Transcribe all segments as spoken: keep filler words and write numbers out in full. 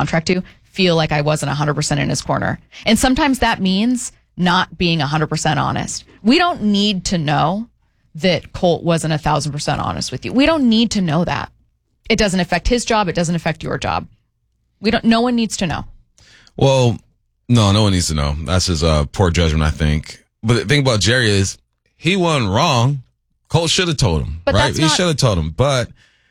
contract to feel like I wasn't one hundred percent in his corner. And sometimes that means not being one hundred percent honest. We don't need to know that Colt wasn't one thousand percent honest with you. We don't need to know that. It doesn't affect his job. It doesn't affect your job. We don't. No one needs to know. Well, no, no one needs to know. That's his uh, poor judgment, I think. But the thing about Jerry is he wasn't wrong. Colt should have told him, but right? He not- should have told him. But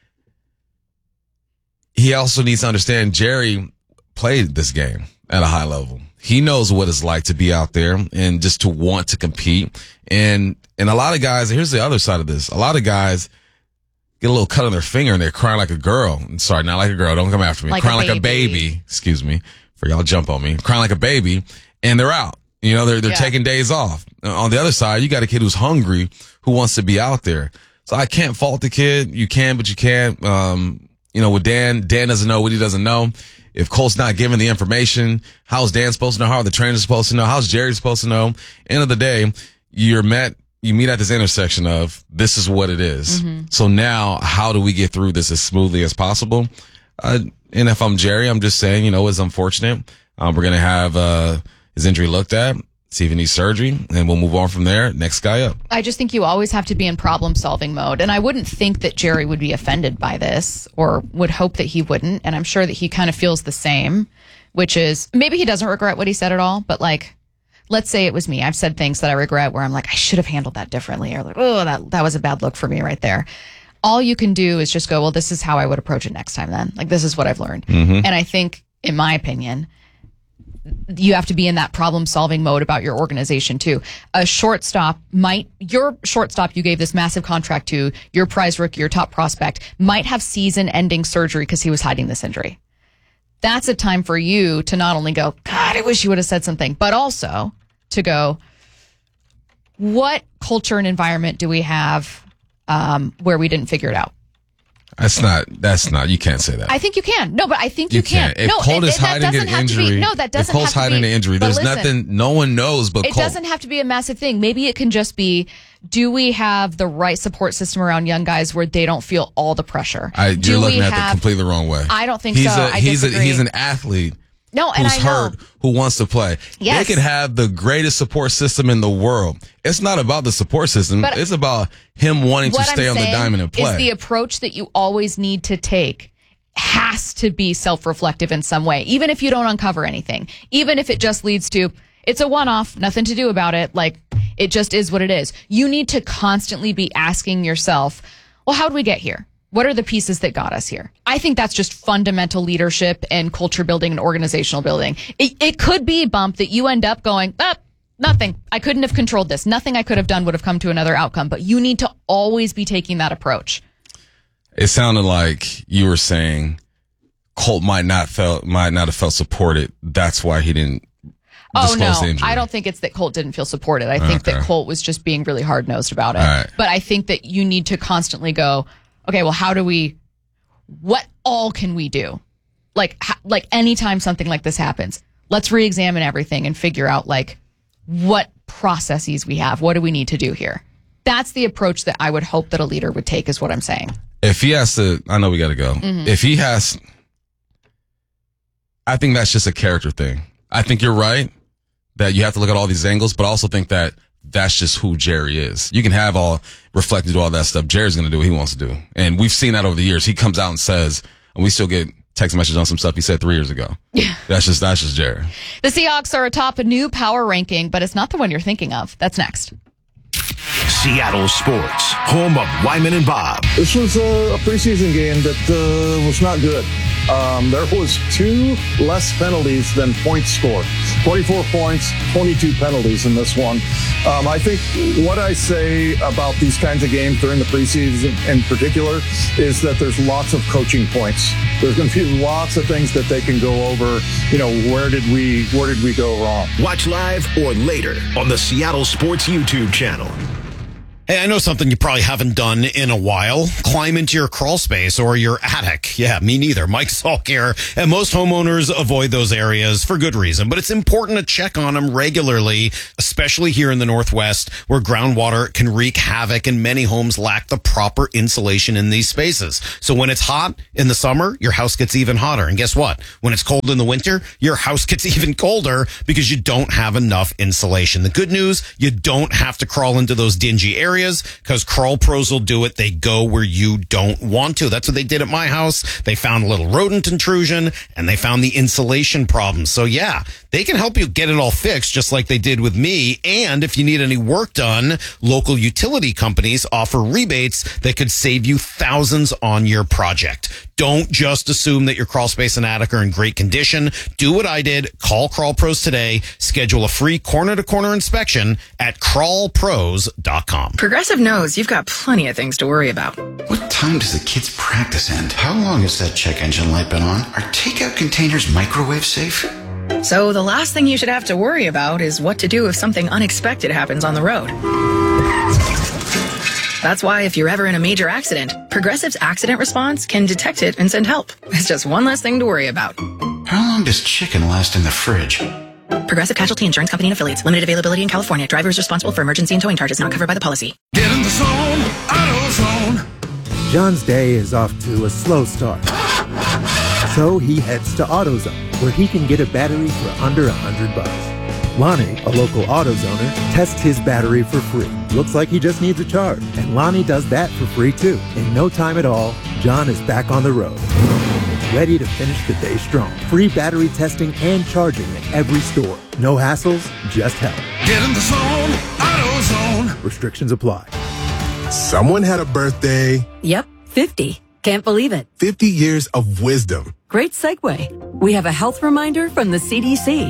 he also needs to understand Jerry played this game at a high level. He knows what it's like to be out there and just to want to compete. And and a lot of guys, here's the other side of this. A lot of guys get a little cut on their finger and they're crying like a girl. Sorry, not like a girl. Don't come after me. Like crying a like a baby. Excuse me. For y'all jump on me. Crying like a baby. And they're out. You know, they're, they're yeah. taking days off. On the other side, you got a kid who's hungry, who wants to be out there. So I can't fault the kid. You can, but you can't. Um, you know, with Dan, Dan doesn't know what he doesn't know. If Colt's not giving the information, how's Dan supposed to know? How are the trainers supposed to know? How's Jerry supposed to know? End of the day, you're met, you meet at this intersection of this is what it is. Mm-hmm. So now how do we get through this as smoothly as possible? Uh, and if I'm Jerry, I'm just saying, you know, it's unfortunate. Um, we're going to have, uh, his injury looked at, see if he needs surgery, and we'll move on from there. Next guy up. I just think you always have to be in problem-solving mode. And I wouldn't think that Jerry would be offended by this or would hope that he wouldn't. And I'm sure that he kind of feels the same, which is maybe he doesn't regret what he said at all. But like, let's say it was me. I've said things that I regret where I'm like, I should have handled that differently. Or like, oh, that, that was a bad look for me right there. All you can do is just go, well, this is how I would approach it next time then. Like, this is what I've learned. Mm-hmm. And I think, in my opinion, you have to be in that problem-solving mode about your organization, too. A shortstop might, your shortstop you gave this massive contract to, your prize rookie, your top prospect, might have season-ending surgery because he was hiding this injury. That's a time for you to not only go, God, I wish you would have said something, but also to go, what culture and environment do we have um, where we didn't figure it out? That's not, that's not, you can't say that. I think you can. No, but I think you, you can. If no, Colt it, is it, that hiding doesn't an have injury, to be, no, that doesn't if Colt's have to hiding be, an injury, there's listen, nothing, no one knows but it Colt. It doesn't have to be a massive thing. Maybe it can just be, do we have the right support system around young guys where they don't feel all the pressure? I, do you're looking at have, it completely the wrong way. I don't think he's so. A, I he's disagree. A, he's an athlete. No, and who's I know. hurt, who wants to play. Yes. They could have the greatest support system in the world. It's not about the support system. But it's about him wanting to stay I'm on the diamond and play. Is the approach that you always need to take has to be self-reflective in some way, even if you don't uncover anything, even if it just leads to, it's a one-off, nothing to do about it. Like, it just is what it is. You need to constantly be asking yourself, well, how did we get here? What are the pieces that got us here? I think that's just fundamental leadership and culture building and organizational building. It, it could be, Bump, that you end up going, ah, nothing. I couldn't have controlled this. Nothing I could have done would have come to another outcome. But you need to always be taking that approach. It sounded like you were saying Colt might not felt might not have felt supported. That's why he didn't Oh, no. the injury. I don't think it's that Colt didn't feel supported. I think Okay. that Colt was just being really hard-nosed about it. Right. But I think that you need to constantly go, okay, well, how do we, what all can we do? Like, ha, like anytime something like this happens, let's re-examine everything and figure out, like, what processes we have. What do we need to do here? That's the approach that I would hope that a leader would take, is what I'm saying. If he has to, I know we got to go. Mm-hmm. If he has, I think that's just a character thing. I think you're right that you have to look at all these angles, but I also think that that's just who Jerry is. You can have all reflected to all that stuff. Jerry's going to do what he wants to do. And we've seen that over the years. He comes out and says, and we still get text messages on some stuff he said three years ago. Yeah. That's just, that's just Jerry. The Seahawks are atop a new power ranking, but it's not the one you're thinking of. That's next. Seattle Sports, home of Wyman and Bob. This was a, a preseason game that uh, was not good. Um, there was two less penalties than points scored. twenty-four points, twenty-two penalties in this one. Um, I think what I say about these kinds of games during the preseason in particular is that there's lots of coaching points. There's going to be lots of things that they can go over. You know, where did we where did we go wrong? Watch live or later on the Seattle Sports YouTube channel. Hey, I know something you probably haven't done in a while. Climb into your crawl space or your attic. Yeah, me neither. Mike Salk here. And most homeowners avoid those areas for good reason. But it's important to check on them regularly, especially here in the Northwest, where groundwater can wreak havoc and many homes lack the proper insulation in these spaces. So when it's hot in the summer, your house gets even hotter. And guess what? When it's cold in the winter, your house gets even colder because you don't have enough insulation. The good news, you don't have to crawl into those dingy areas, because Crawl Pros will do it. They go where you don't want to. That's what they did at my house. They found a little rodent intrusion and they found the insulation problem. So yeah, they can help you get it all fixed just like they did with me. And if you need any work done, local utility companies offer rebates that could save you thousands on your project. Don't just assume that your crawl space and attic are in great condition. Do what I did. Call Crawl Pros today. Schedule a free corner-to-corner inspection at crawl pros dot com. Progressive knows you've got plenty of things to worry about. What time does the kids' practice end? How long has that check engine light been on? Are takeout containers microwave safe? So the last thing you should have to worry about is what to do if something unexpected happens on the road. That's why if you're ever in a major accident, Progressive's accident response can detect it and send help. It's just one less thing to worry about. How long does chicken last in the fridge? Progressive Casualty Insurance Company and Affiliates. Limited availability in California. Driver is responsible for emergency and towing charges not covered by the policy. Get in the zone, AutoZone. John's day is off to a slow start. So he heads to AutoZone, where he can get a battery for under a hundred bucks. Lonnie, a local AutoZoner, tests his battery for free. Looks like he just needs a charge. And Lonnie does that for free too. In no time at all, John is back on the road, ready to finish the day strong. Free battery testing and charging at every store. No hassles, just help. Get in the zone, AutoZone. Restrictions apply. Someone had a birthday. Yep, fifty. Can't believe it. fifty years of wisdom. Great segue. We have a health reminder from the C D C.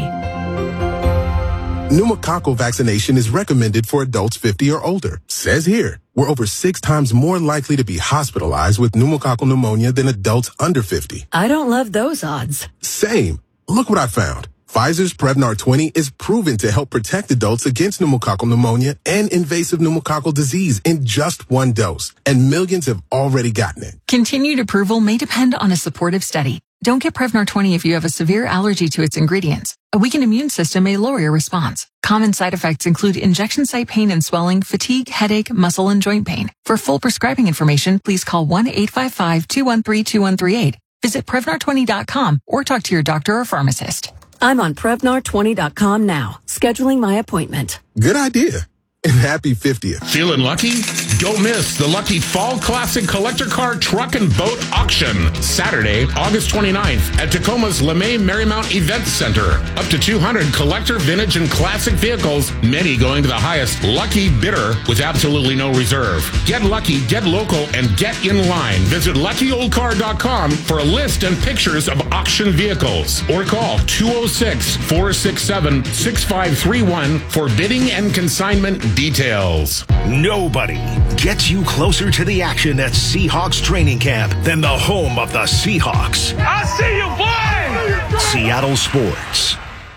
Pneumococcal vaccination is recommended for adults fifty or older. Says here, we're over six times more likely to be hospitalized with pneumococcal pneumonia than adults under fifty. I don't love those odds. Same. Look what I found. Pfizer's Prevnar twenty is proven to help protect adults against pneumococcal pneumonia and invasive pneumococcal disease in just one dose. And millions have already gotten it. Continued approval may depend on a supportive study. Don't get Prevnar twenty if you have a severe allergy to its ingredients. A weakened immune system may lower your response. Common side effects include injection site pain and swelling, fatigue, headache, muscle, and joint pain. For full prescribing information, please call one eight five five, two one three, two one three eight. Visit Prevnar twenty dot com or talk to your doctor or pharmacist. I'm on Prevnar twenty dot com now, scheduling my appointment. Good idea. And happy fiftieth. Feeling lucky? Don't miss the Lucky Fall Classic Collector Car Truck and Boat Auction, Saturday, August twenty-ninth at Tacoma's LeMay Marymount Event Center. Up to two hundred collector, vintage, and classic vehicles, many going to the highest lucky bidder with absolutely no reserve. Get lucky, get local, and get in line. Visit lucky old car dot com for a list and pictures of auction vehicles. Or call two oh six, four six seven, six five three one for bidding and consignment details. Nobody gets you closer to the action at Seahawks training camp than the home of the Seahawks. I see you play! Seattle Sports.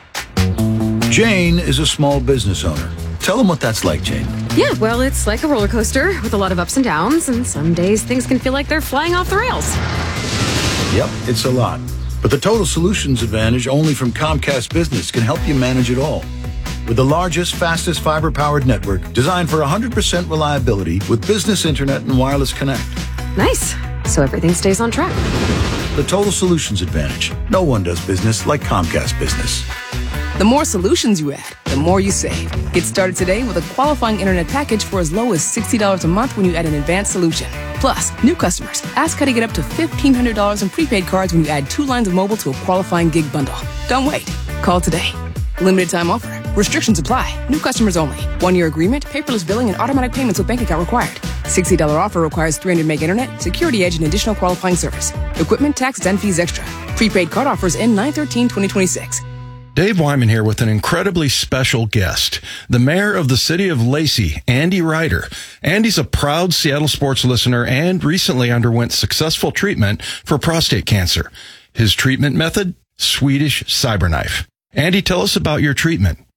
Jane is a small business owner. Tell them what that's like, Jane. Yeah, well, it's like a roller coaster with a lot of ups and downs, and some days things can feel like they're flying off the rails. Yep, it's a lot. But the Total Solutions Advantage only from Comcast Business can help you manage it all. With the largest, fastest fiber-powered network designed for one hundred percent reliability with business internet and wireless connect. Nice. So everything stays on track. The Total Solutions Advantage. No one does business like Comcast Business. The more solutions you add, the more you save. Get started today with a qualifying internet package for as low as sixty dollars a month when you add an advanced solution. Plus, new customers, ask how to get up to fifteen hundred dollars in prepaid cards when you add two lines of mobile to a qualifying gig bundle. Don't wait. Call today. Limited time offer. Restrictions apply. New customers only. One-year agreement, paperless billing, and automatic payments with bank account required. sixty dollars offer requires three hundred meg internet, security edge, and additional qualifying service. Equipment, taxes, and fees extra. Prepaid card offers end nine thirteen twenty twenty-six. Dave Wyman here with an incredibly special guest, the mayor of the city of Lacey, Andy Ryder. Andy's a proud Seattle sports listener and recently underwent successful treatment for prostate cancer. His treatment method? Swedish CyberKnife. Andy, tell us about your treatment.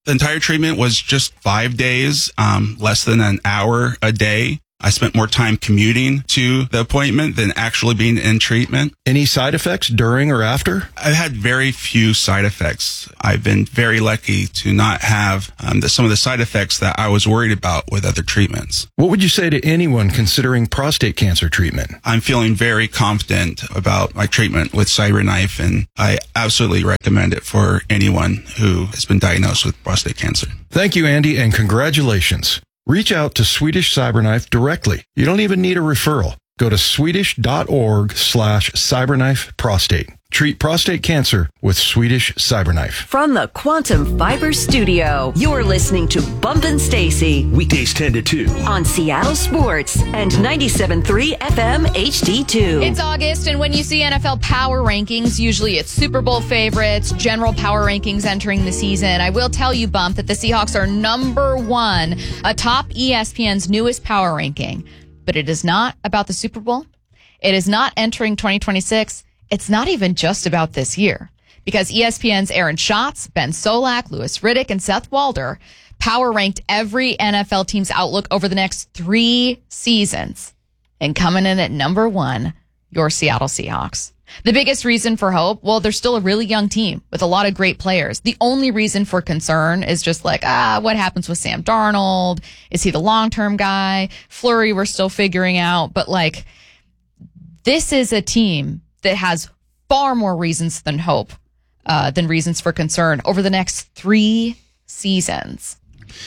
The entire treatment was just five days, um, less than an hour a day. I spent more time commuting to the appointment than actually being in treatment. Any side effects during or after? I've had very few side effects. I've been very lucky to not have um, the, some of the side effects that I was worried about with other treatments. What would you say to anyone considering prostate cancer treatment? I'm feeling very confident about my treatment with CyberKnife, and I absolutely recommend it for anyone who has been diagnosed with prostate cancer. Thank you, Andy, and congratulations. Reach out to Swedish CyberKnife directly. You don't even need a referral. Go to swedish.org slash cyberknife prostate. Treat prostate cancer with Swedish CyberKnife. From the Quantum Fiber Studio, you're listening to Bumpin' Stacy. Weekdays ten to two. On Seattle Sports and ninety-seven point three F M H D two. It's August, and when you see N F L power rankings, usually it's Super Bowl favorites, general power rankings entering the season. I will tell you, Bump, that the Seahawks are number one atop E S P N's newest power ranking. But it is not about the Super Bowl. It is not entering twenty twenty-six. It's not even just about this year, because E S P N's Aaron Schatz, Ben Solak, Louis Riddick, and Seth Walder power ranked every N F L team's outlook over the next three seasons. And coming in at number one, your Seattle Seahawks. The biggest reason for hope, well, they're still a really young team with a lot of great players. The only reason for concern is just like, ah, what happens with Sam Darnold? Is he the long-term guy? Fleury, we're still figuring out. But, like, this is a team that has far more reasons than hope, uh, than reasons for concern over the next three seasons.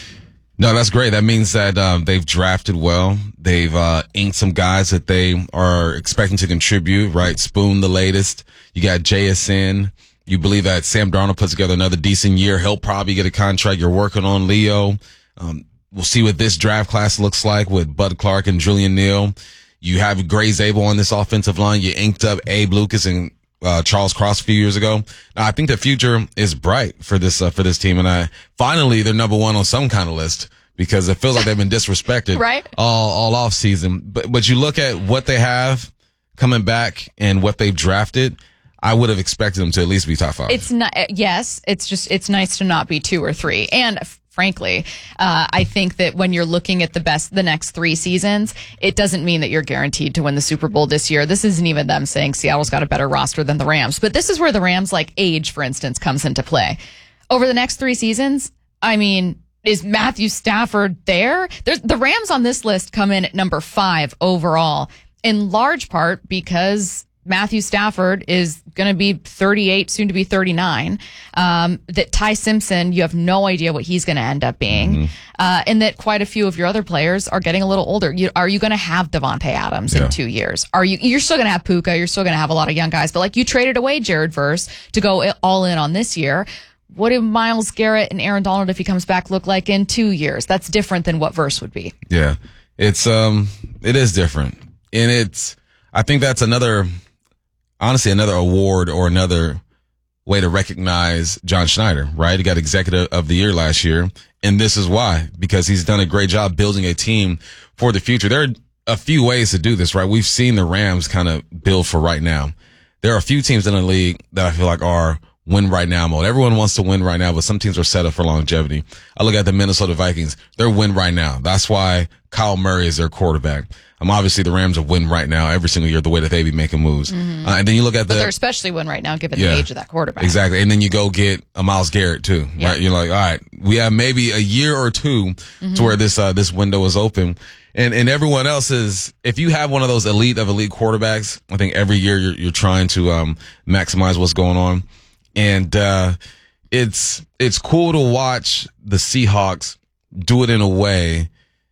No, that's great. That means that um, they've drafted well. They've uh, inked some guys that they are expecting to contribute, right? Spoon, the latest. You got J S N. You believe that Sam Darnold puts together another decent year. He'll probably get a contract. You're working on Leo. Um, we'll see what this draft class looks like with Bud Clark and Julian Neal. You have Gray Zabel on this offensive line. You inked up Abe Lucas and Uh, Charles Cross a few years ago. Now, I think the future is bright for this, uh, for this team. And I, finally, they're number one on some kind of list because it feels like they've been disrespected right? all, all off season. But, but you look at what they have coming back and what they've drafted. I would have expected them to at least be top five. It's not, yes, it's just, it's nice to not be two or three. And frankly, uh, I think that when you're looking at the best, the next three seasons, it doesn't mean that you're guaranteed to win the Super Bowl this year. This isn't even them saying Seattle's got a better roster than the Rams. But this is where the Rams, like age, for instance, comes into play. Over the next three seasons, I mean, is Matthew Stafford there? There's, the Rams on this list come in at number five overall, in large part because Matthew Stafford is going to be thirty-eight, soon to be thirty-nine. Um, that Ty Simpson, you have no idea what he's going to end up being. Mm-hmm. Uh, and that quite a few of your other players are getting a little older. You, are you going to have Devontae Adams yeah. in two years? Are you, you're still going to have Puka. You're still going to have a lot of young guys, but like you traded away Jared Verse to go all in on this year. What do Myles Garrett and Aaron Donald, if he comes back, look like in two years? That's different than what Verse would be. Yeah, it's, um, it is different. And it's, I think that's another, honestly, another award or another way to recognize John Schneider, right? He got Executive of the Year last year. And this is why, because he's done a great job building a team for the future. There are a few ways to do this, right? We've seen the Rams kind of build for right now. There are a few teams in the league that I feel like are win right now mode. Everyone wants to win right now, but some teams are set up for longevity. I look at the Minnesota Vikings. They're win right now. That's why Kyle Murray is their quarterback. Um, obviously the Rams are win right now every single year, the way that they be making moves. Mm-hmm. Uh, and then you look at the, but they're especially win right now, given yeah, the age of that quarterback. Exactly. And then you go get a Myles Garrett too, yeah. right? You're like, all right, we have maybe a year or two mm-hmm. to where this, uh, this window is open. And, and everyone else is, if you have one of those elite of elite quarterbacks, I think every year you're, you're trying to, um, maximize what's going on. And, uh, it's, it's cool to watch the Seahawks do it in a way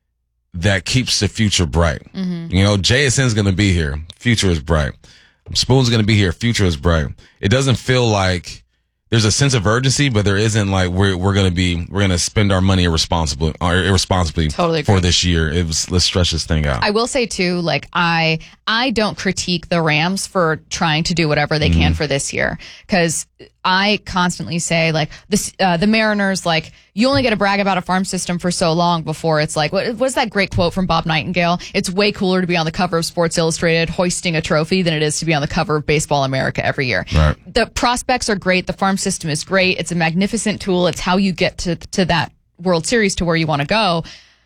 that keeps the future bright. Mm-hmm. You know, J S N's going to be here. Future is bright. Spoon's going to be here. Future is bright. It doesn't feel like there's a sense of urgency, but there isn't like we're we're going to be we're going to spend our money irresponsibly or irresponsibly totally for this year. It was let's stretch this thing out. I will say too, like I I don't critique the Rams for trying to do whatever they mm-hmm. can for this year, because I constantly say like this uh, the Mariners, like you only get to brag about a farm system for so long before it's like, what was that great quote from Bob Nightingale? It's way cooler to be on the cover of Sports Illustrated hoisting a trophy than it is to be on the cover of Baseball America every year. Right. The prospects are great. The farm system is great. It's a magnificent tool. It's how you get to, to that World Series to where you want to go,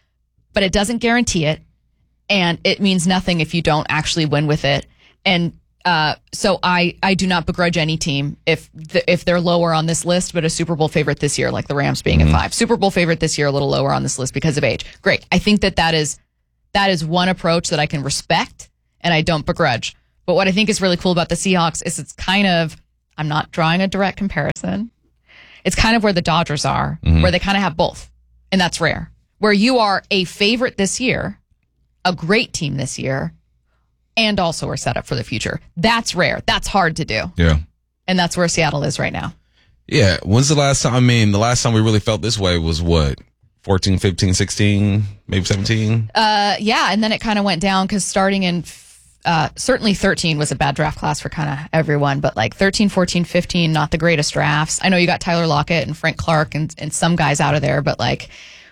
but it doesn't guarantee it. And it means nothing if you don't actually win with it. And Uh, so I, I do not begrudge any team if the, if they're lower on this list, but a Super Bowl favorite this year, like the Rams being mm-hmm. at five. Super Bowl favorite this year, a little lower on this list because of age. Great. I think that that is that is one approach that I can respect and I don't begrudge. But what I think is really cool about the Seahawks is it's kind of, I'm not drawing a direct comparison. It's kind of where the Dodgers are, mm-hmm. where they kind of have both. And that's rare. Where you are a favorite this year, a great team this year, and also are set up for the future. That's rare. That's hard to do. Yeah. And that's where Seattle is right now. Yeah. When's the last time? I mean, the last time we really felt this way was what? fourteen, fifteen, sixteen, maybe seventeen? Uh, yeah. And then it kind of went down because starting in, uh, certainly thirteen was a bad draft class for kind of everyone, but like thirteen, fourteen, fifteen, not the greatest drafts. I know you got Tyler Lockett and Frank Clark and, and some guys out of there, but like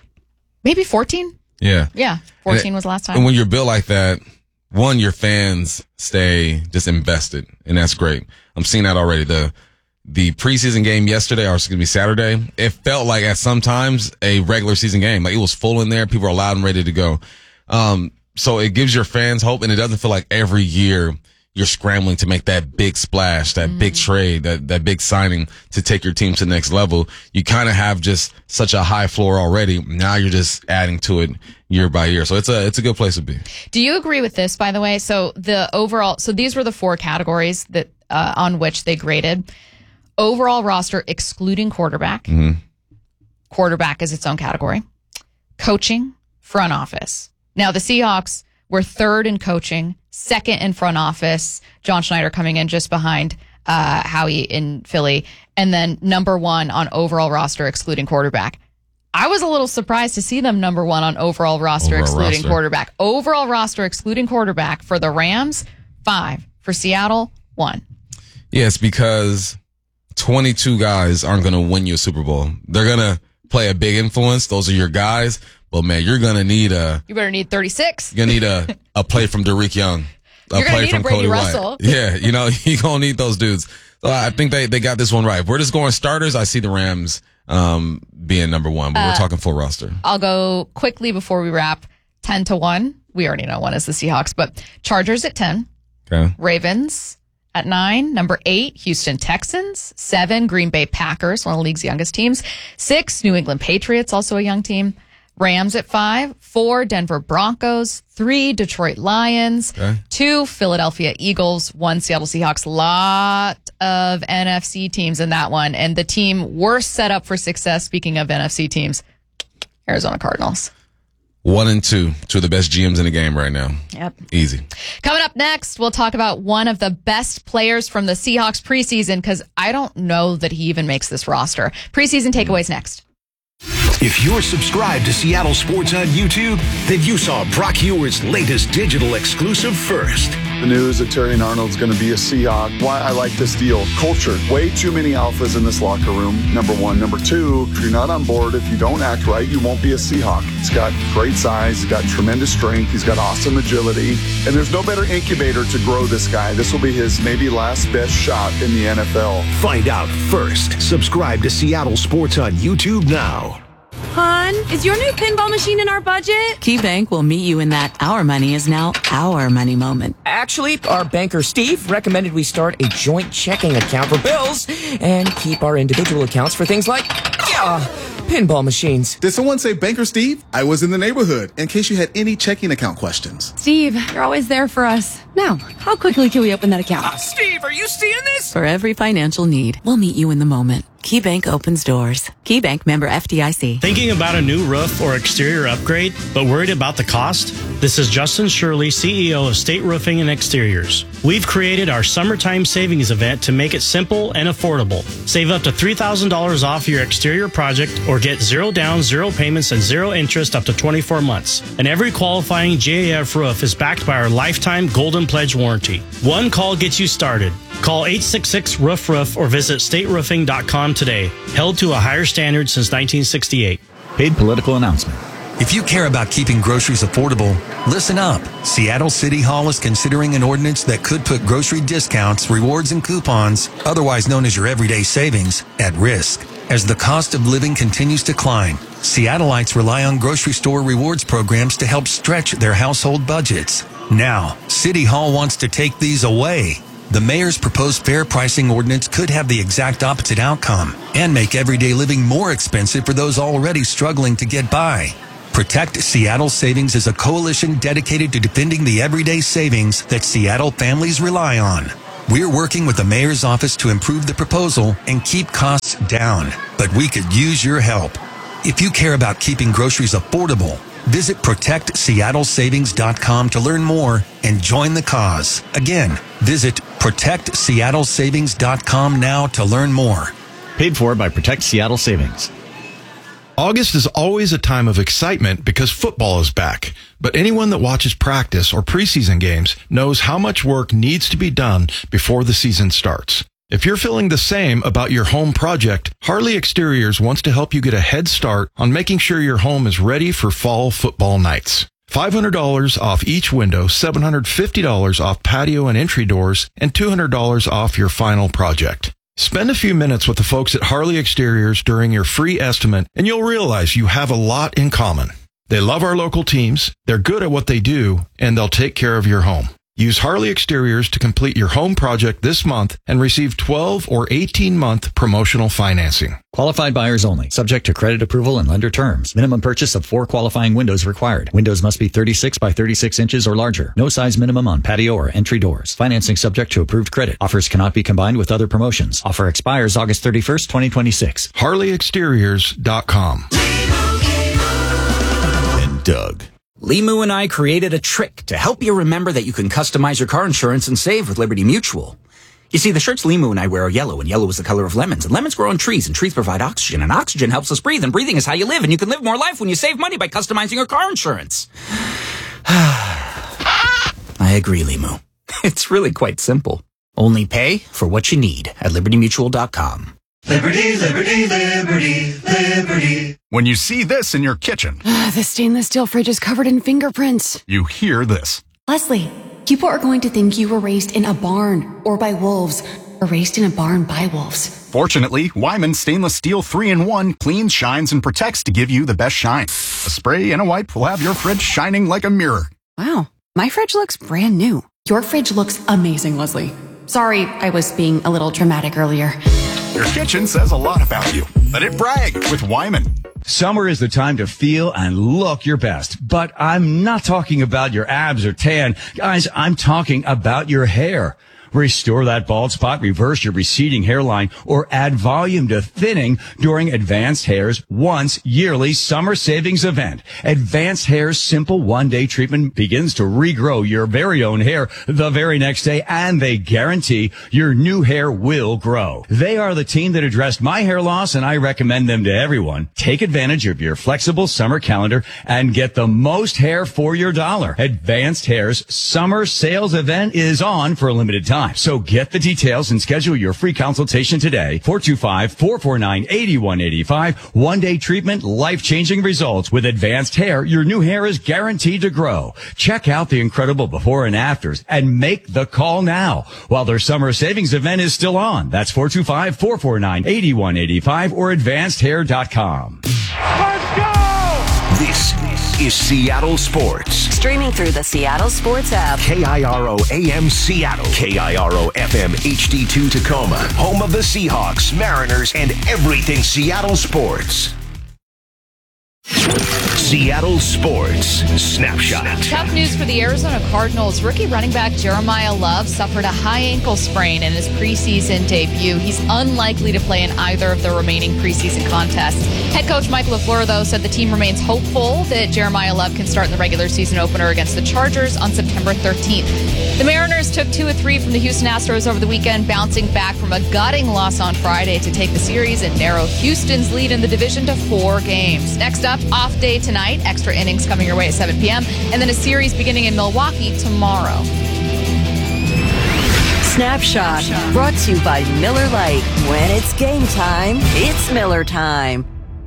maybe fourteen? Yeah. Yeah. fourteen was last time. And when you're built like that, one, your fans stay just invested, and that's great. I'm seeing that already. The the preseason game yesterday, or excuse me, Saturday, it felt like at some times a regular season game. Like it was full in there. People are loud and ready to go. Um, so it gives your fans hope, and it doesn't feel like every year you're scrambling to make that big splash, that mm. big trade, that, that big signing to take your team to the next level. You kind of have just such a high floor already. Now you're just adding to it year by year. So it's a, it's a good place to be. Do you agree with this, by the way? So the overall, so these were the four categories that, uh, on which they graded. Overall roster, excluding quarterback. Mm-hmm. Quarterback is its own category. Coaching, front office. Now the Seahawks were third in coaching, second in front office. John Schneider coming in just behind uh, Howie in Philly, and then number one on overall roster, excluding quarterback. I was a little surprised to see them number one on overall roster, overall excluding roster. quarterback. Overall roster, excluding quarterback for the Rams, five. For Seattle, one. Yes, because twenty-two guys aren't going to win you a Super Bowl. They're going to play a big influence. Those are your guys. But man, you're gonna need a. You better need thirty-six. You're gonna need a a play from Derek Young, a you're play need from a Brady Cody Russell. White. Yeah, you know you're gonna need those dudes. So I think they they got this one right. If we're just going starters, I see the Rams um being number one, but uh, we're talking full roster. I'll go quickly before we wrap. Ten to one. We already know one is the Seahawks, but Chargers at ten. Okay. Ravens at nine. Number eight, Houston Texans. Seven, Green Bay Packers, one of the league's youngest teams. Six, New England Patriots, also a young team. Rams at five, four, Denver Broncos, three, Detroit Lions, okay. two, Philadelphia Eagles, one, Seattle Seahawks. Lot of N F C teams in that one. And the team worst set up for success, speaking of N F C teams, Arizona Cardinals. One and two, two of the best G Ms in the game right now. Yep. Easy. Coming up next, we'll talk about one of the best players from the Seahawks preseason, because I don't know that he even makes this roster. Preseason takeaways next. If you're subscribed to Seattle Sports on YouTube, then you saw Brock Huard's latest digital exclusive first. The news that Terrion Arnold's going to be a Seahawk. Why I like this deal. Culture. Way too many alphas in this locker room, number one. Number two, if you're not on board, if you don't act right, you won't be a Seahawk. He's got great size. He's got tremendous strength. He's got awesome agility. And there's no better incubator to grow this guy. This will be his maybe last best shot in the N F L. Find out first. Subscribe to Seattle Sports on YouTube now. Hon, is your new pinball machine in our budget? KeyBank will meet you in that our money is now our money moment. Actually, our banker Steve recommended we start a joint checking account for bills and keep our individual accounts for things like, yeah, pinball machines. Did someone say Banker Steve? I was in the neighborhood in case you had any checking account questions. Steve, you're always there for us. Now, how quickly can we open that account? Uh, Steve, are you seeing this? For every financial need, we'll meet you in the moment. KeyBank opens doors. KeyBank, member F D I C. Thinking about a new roof or exterior upgrade, but worried about the cost? This is Justin Shirley, C E O of State Roofing and Exteriors. We've created our summertime savings event to make it simple and affordable. Save up to three thousand dollars off your exterior project or get zero down, zero payments, and zero interest up to twenty-four months. And every qualifying J A F roof is backed by our lifetime Golden Pledge warranty. One call gets you started. Call eight six six, roof roof or visit state roofing dot com today. Held to a higher standard since nineteen sixty-eight. Paid political announcement. If you care about keeping groceries affordable, listen up. Seattle City Hall is considering an ordinance that could put grocery discounts, rewards, and coupons, otherwise known as your everyday savings, at risk. As the cost of living continues to climb, Seattleites rely on grocery store rewards programs to help stretch their household budgets. Now, City Hall wants to take these away. The mayor's proposed fair pricing ordinance could have the exact opposite outcome and make everyday living more expensive for those already struggling to get by. Protect Seattle Savings is a coalition dedicated to defending the everyday savings that Seattle families rely on. We're working with the mayor's office to improve the proposal and keep costs down, but we could use your help. If you care about keeping groceries affordable, visit protect seattle savings dot com to learn more and join the cause. Again, visit protect seattle savings dot com now to learn more. Paid for by Protect Seattle Savings. August is always a time of excitement because football is back. But anyone that watches practice or preseason games knows how much work needs to be done before the season starts. If you're feeling the same about your home project, Harley Exteriors wants to help you get a head start on making sure your home is ready for fall football nights. five hundred dollars off each window, seven hundred fifty dollars off patio and entry doors, and two hundred dollars off your final project. Spend a few minutes with the folks at Harley Exteriors during your free estimate, and you'll realize you have a lot in common. They love our local teams, they're good at what they do, and they'll take care of your home. Use Harley Exteriors to complete your home project this month and receive twelve or eighteen month promotional financing. Qualified buyers only. Subject to credit approval and lender terms. Minimum purchase of four qualifying windows required. Windows must be thirty-six by thirty-six inches or larger. No size minimum on patio or entry doors. Financing subject to approved credit. Offers cannot be combined with other promotions. Offer expires August thirty-first, twenty twenty-six. Harley Exteriors dot com. And Doug. Limu and I created a trick to help you remember that you can customize your car insurance and save with Liberty Mutual. You see, the shirts Limu and I wear are yellow, and yellow is the color of lemons, and lemons grow on trees, and trees provide oxygen, and oxygen helps us breathe, and breathing is how you live, and you can live more life when you save money by customizing your car insurance. I agree, Limu. It's really quite simple. Only pay for what you need at liberty mutual dot com. Liberty, liberty, liberty, liberty. When you see this in your kitchen, The stainless steel fridge is covered in fingerprints. you hear this. Leslie, people are going to think you were raised in a barn or by wolves or raised in a barn by wolves. Fortunately, Wyman Stainless Steel three in one cleans, shines, and protects to give you the best shine. A spray and a wipe will have your fridge shining like a mirror. Wow, my fridge looks brand new. Your fridge looks amazing, Leslie. Sorry, I was being a little dramatic earlier. Your kitchen says a lot about you. Let it brag with Wyman. Summer is the time to feel and look your best, but I'm not talking about your abs or tan. Guys, I'm talking about your hair. Restore that bald spot, reverse your receding hairline, or add volume to thinning during Advanced Hair's once yearly summer savings event. Advanced Hair's simple one-day treatment begins to regrow your very own hair the very next day, and they guarantee your new hair will grow. They are the team that addressed my hair loss, and I recommend them to everyone. Take advantage of your flexible summer calendar and get the most hair for your dollar. Advanced Hair's summer sales event is on for a limited time. So get the details and schedule your free consultation today. four two five, four four nine, eight one eight five. One-day treatment, life-changing results. With Advanced Hair, your new hair is guaranteed to grow. Check out the incredible before and afters and make the call now while their summer savings event is still on. That's four two five, four four nine, eight one eight five or advanced hair dot com. Let's go! This is Seattle Sports. Streaming through the Seattle Sports app. K I R O A M Seattle. K I R O F M H D two Tacoma. Home of the Seahawks, Mariners, and everything Seattle sports. Seattle Sports Snapshot. Tough news for the Arizona Cardinals. Rookie running back Jeremiah Love suffered a high ankle sprain in his preseason debut. He's unlikely to play in either of the remaining preseason contests. Head coach Michael LaFleur, though, said the team remains hopeful that Jeremiah Love can start in the regular season opener against the Chargers on September thirteenth. The Mariners took two of three from the Houston Astros over the weekend, bouncing back from a gutting loss on Friday to take the series and narrow Houston's lead in the division to four games. Next up, off day tonight. Extra innings coming your way at seven p.m. And then a series beginning in Milwaukee tomorrow. Snapshot, brought to you by Miller Lite. When it's game time, it's Miller time.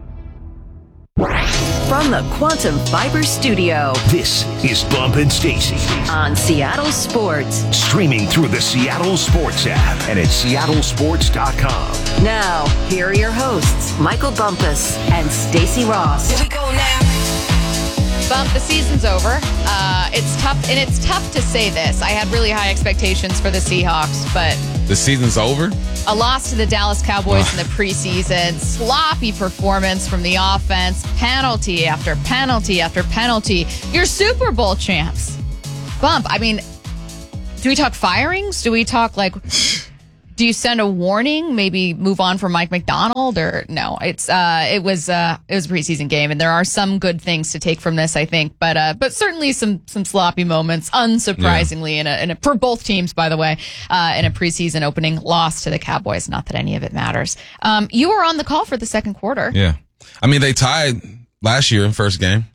From the Quantum Fiber Studio, this is Bump and Stacy on Seattle Sports. Streaming through the Seattle Sports app and at seattle sports dot com. Now, here are your hosts, Michael Bumpus and Stacy Ross. Here we go now. Bump, the season's over. Uh, it's tough, and it's tough to say this. I had really high expectations for the Seahawks, but the season's over? A loss to the Dallas Cowboys in the preseason, sloppy performance from the offense, penalty after penalty after penalty. You're Super Bowl champs. Bump, I mean, do we talk firings? Do we talk like, do you send a warning? Maybe move on from Mike McDonald, or no? It's uh, it was uh, it was a preseason game, and there are some good things to take from this, I think, but uh, but certainly some some sloppy moments, unsurprisingly, yeah. in a, in a for both teams, by the way, uh, in a preseason opening loss to the Cowboys. Not that any of it matters. Um, you were on the call for the second quarter. Yeah, I mean they tied last year in first game.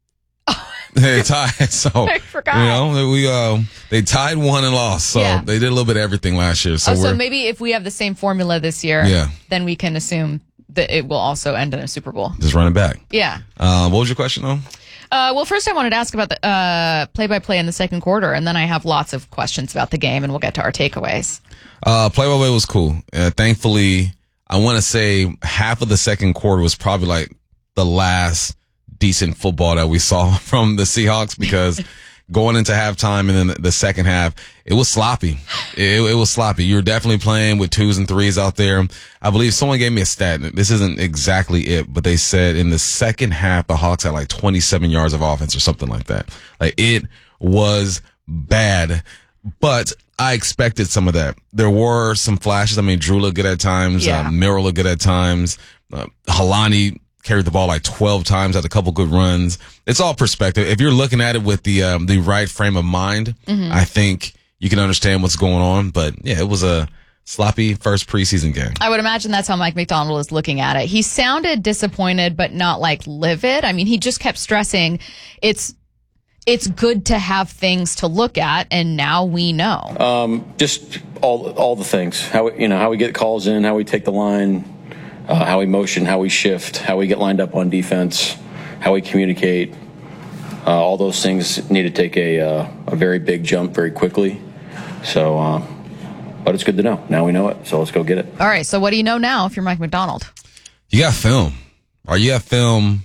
They tied, so I forgot. You know, we uh, they tied one and lost, so yeah. they did a little bit of everything last year. So, oh, so we're, maybe if we have the same formula this year, yeah. then we can assume that it will also end in a Super Bowl. Just run it back. Yeah. Uh, what was your question, though? Uh, well, first I wanted to ask about the uh, play-by-play in the second quarter, and then I have lots of questions about the game, and we'll get to our takeaways. Uh, play-by-play was cool. Uh, thankfully, I want to say half of the second quarter was probably like the last decent football that we saw from the Seahawks, because going into halftime and then the second half, it was sloppy. It, it was sloppy. You were definitely playing with twos and threes out there. I believe someone gave me a stat. This isn't exactly it, but they said in the second half, the Hawks had like twenty-seven yards of offense or something like that. Like, it was bad, but I expected some of that. There were some flashes. I mean, Drew looked good at times. Yeah. Uh, Miro looked good at times. Uh, Halani carried the ball like twelve times, had a couple good runs. It's all perspective. If you're looking at it with the um, the right frame of mind, mm-hmm. I think you can understand what's going on. But yeah, it was a sloppy first preseason game. I would imagine that's how Mike McDonald is looking at it. He sounded disappointed, but not like livid. I mean, he just kept stressing it's it's good to have things to look at, and now we know. Um, just all all the things. How you know how we get calls in, how we take the line. Uh, how we motion, how we shift, how we get lined up on defense, how we communicate. Uh, all those things need to take a uh, a very big jump very quickly. So, uh, but it's good to know. Now we know it, so let's go get it. All right, so what do you know now if you're Mike McDonald? You got film. Or you have film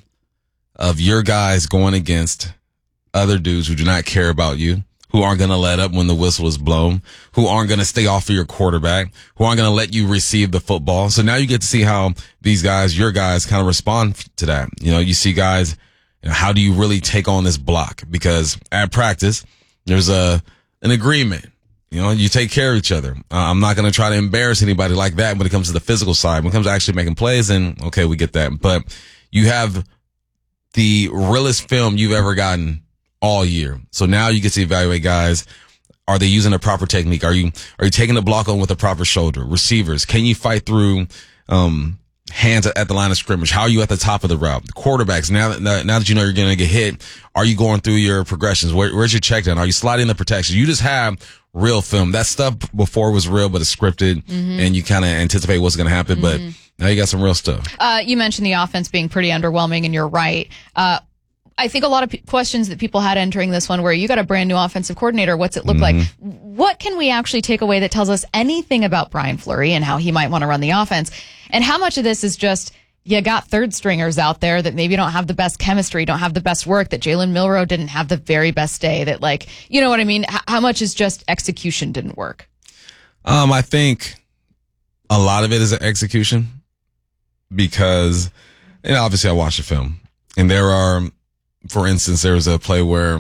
of your guys going against other dudes who do not care about you, who aren't going to let up when the whistle is blown, who aren't going to stay off of your quarterback, who aren't going to let you receive the football. So now you get to see how these guys, your guys, kind of respond to that. You know, you see guys, you know, how do you really take on this block? Because at practice, there's a an agreement. You know, you take care of each other. Uh, I'm not going to try to embarrass anybody like that when it comes to the physical side. When it comes to actually making plays, and okay, we get that. But you have the realest film you've ever gotten all year. So now you get to evaluate guys. Are they using the proper technique? Are you, are you taking the block on with the proper shoulder? Receivers, can you fight through, um, hands at the line of scrimmage? How are you at the top of the route? Quarterbacks, now that, now that you know you're going to get hit, are you going through your progressions? Where, where's your check down? Are you sliding the protection? You just have real film. That stuff before was real, but it's scripted, mm-hmm. and you kind of anticipate what's going to happen, mm-hmm. but now you got some real stuff. Uh, you mentioned the offense being pretty underwhelming, and you're right. Uh, I think a lot of p- questions that people had entering this one where you got a brand new offensive coordinator. What's it look mm-hmm. like? What can we actually take away that tells us anything about Brian Fleury and how he might want to run the offense? And how much of this is just, you got third stringers out there that maybe don't have the best chemistry, don't have the best work, that Jalen Milroe didn't have the very best day, that, like, you know what I mean? H- how much is just execution didn't work? Um, I think a lot of it is an execution, because, and obviously I watched the film, and there are, for instance, there was a play where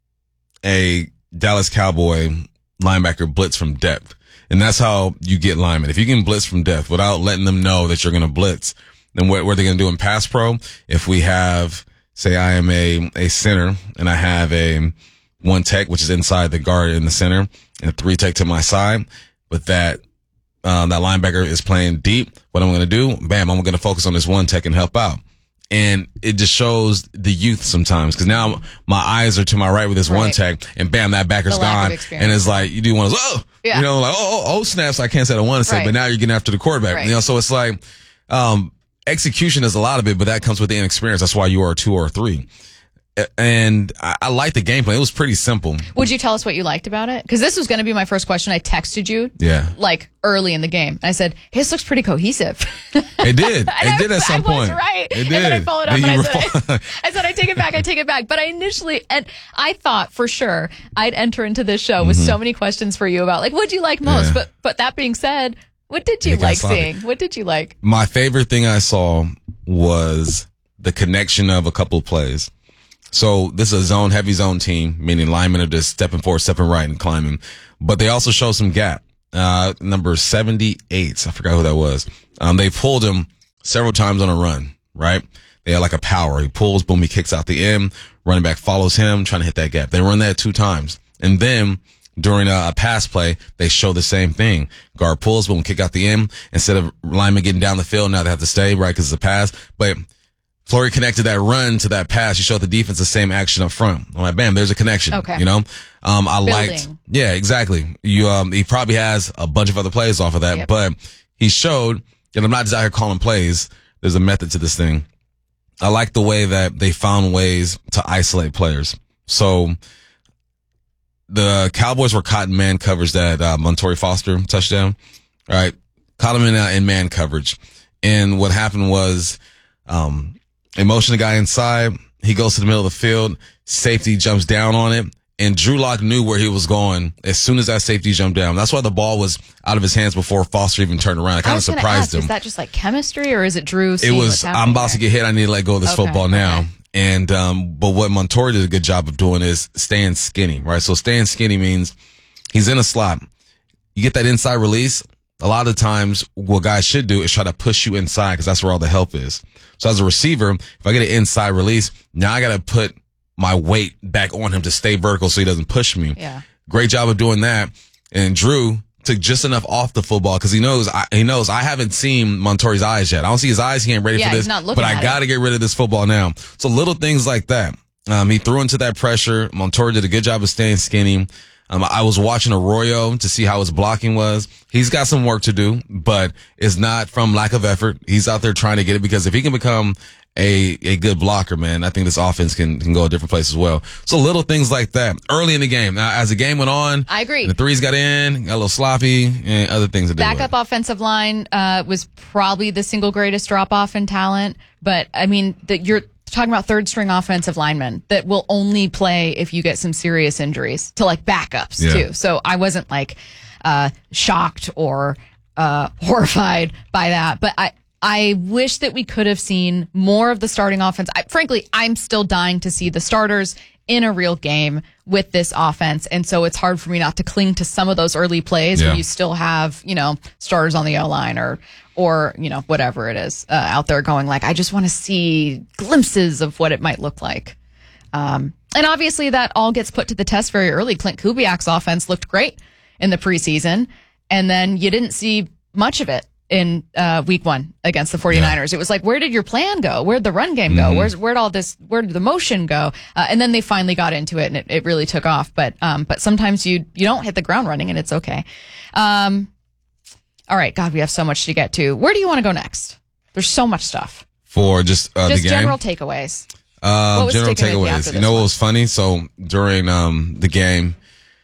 a Dallas Cowboy linebacker blitzed from depth. And that's how you get linemen. If you can blitz from depth without letting them know that you're going to blitz, then what, what are they going to do in pass pro? If we have, say I am a, a center and I have a one tech, which is inside the guard in the center, and a three tech to my side, but that, um, that linebacker is playing deep, what I'm going to do, bam, I'm going to focus on this one tech and help out. And it just shows the youth sometimes. Cause now my eyes are to my right with this Right. one tech and bam, that backer's The lack of gone. experience. And it's like, you do one of those, oh, Yeah. you know, like, oh, oh, oh, snaps. I can't say I want to say, Right. but now you're getting after the quarterback. Right. You know, so it's like, um, execution is a lot of it, but that comes with the inexperience. That's why you are a two or a three. A- And I, I like the game plan. It was pretty simple. Would you tell us what you liked about it? Because this was going to be my first question. I texted you Yeah. like early in the game. I said, "This looks pretty cohesive." It did. It did at some I was point. right. It did. And then I followed up Then and I you said, were- I said, I take it back. I take it back. But I initially, and I thought for sure I'd enter into this show with Mhm. so many questions for you about like, what do you like most? Yeah. But, but that being said, what did you It got like sloppy. seeing? What did you like? My favorite thing I saw was the connection of a couple of plays. So this is a zone, heavy zone team, meaning linemen are just stepping forward, stepping right and climbing. But they also show some gap. Uh, number seventy-eight, I forgot who that was. Um, they pulled him several times on a run, right? They had like a power. He pulls, boom, he kicks out the end. Running back follows him, trying to hit that gap. They run that two times. And then during a, a pass play, they show the same thing. Guard pulls, boom, kick out the end. Instead of linemen getting down the field, now they have to stay, right? Cause it's a pass. But Flory connected that run to that pass. You showed the defense the same action up front. I'm like, bam, there's a connection. Okay. You know, um, I Building. liked, yeah, exactly. You, um, he probably has a bunch of other plays off of that, Yep. but he showed, and I'm not just out here calling plays. There's a method to this thing. I like the way that they found ways to isolate players. So the Cowboys were caught in man coverage that, uh, Montori Foster touchdown. All right. Caught him in, uh, in man coverage. And what happened was, um, they motion the guy inside. He goes to the middle of the field. Safety jumps down on it. And Drew Lock knew where he was going as soon as that safety jumped down. That's why the ball was out of his hands before Foster even turned around. It I kind of was gonna surprised ask, him. Is that just like chemistry or is it Drew It seeing what's was, happening I'm about there? to get hit. I need to let go of this Okay, football now. okay. And, um, but what Montori did a good job of doing is staying skinny, right? So staying skinny means he's in a slot. You get that inside release. A lot of times what guys should do is try to push you inside because that's where all the help is. So as a receiver, if I get an inside release, now I got to put my weight back on him to stay vertical so he doesn't push me. Yeah. Great job of doing that. And Drew took just enough off the football because he knows, I, he knows I haven't seen Montori's eyes yet. I don't see his eyes. He ain't ready Yeah, for he's this, not looking but I at got to get rid of this football now. So little things like that. Um, he threw into that pressure. Montori did a good job of staying skinny. Um, I was watching Arroyo to see how his blocking was. He's got some work to do, but it's not from lack of effort. He's out there trying to get it because if he can become a, a good blocker, man, I think this offense can, can go a different place as well. So little things like that early in the game. Now, as the game went on, I agree. the threes got in, got a little sloppy, and other things to do. Backup offensive line uh, was probably the single greatest drop off in talent. But I mean, that you're talking about third string offensive linemen that will only play if you get some serious injuries to like backups Yeah. too. So I wasn't like uh, shocked or uh, horrified by that, but I. I wish that we could have seen more of the starting offense. I, frankly, I'm still dying to see the starters in a real game with this offense. And so it's hard for me not to cling to some of those early plays Yeah. when you still have, you know, starters on the O-line or, or, you know, whatever it is uh, out there going like, I just want to see glimpses of what it might look like. Um, and obviously that all gets put to the test very early. Clint Kubiak's offense looked great in the preseason, and then you didn't see much of it in uh, week one against the 49ers. It was like, where did your plan go? Where'd the run game go? Mhm. Where's, where'd all this, where did the motion go? Uh, and then they finally got into it and it, it really took off. But, um, but sometimes you, you don't hit the ground running and it's okay. Um, all right. God, we have so much to get to. Where do you want to go next? There's so much stuff. For just, uh, Just the game. general takeaways. Uh, What was general sticking with you after takeaways. this You know one? what was funny? So during um the game,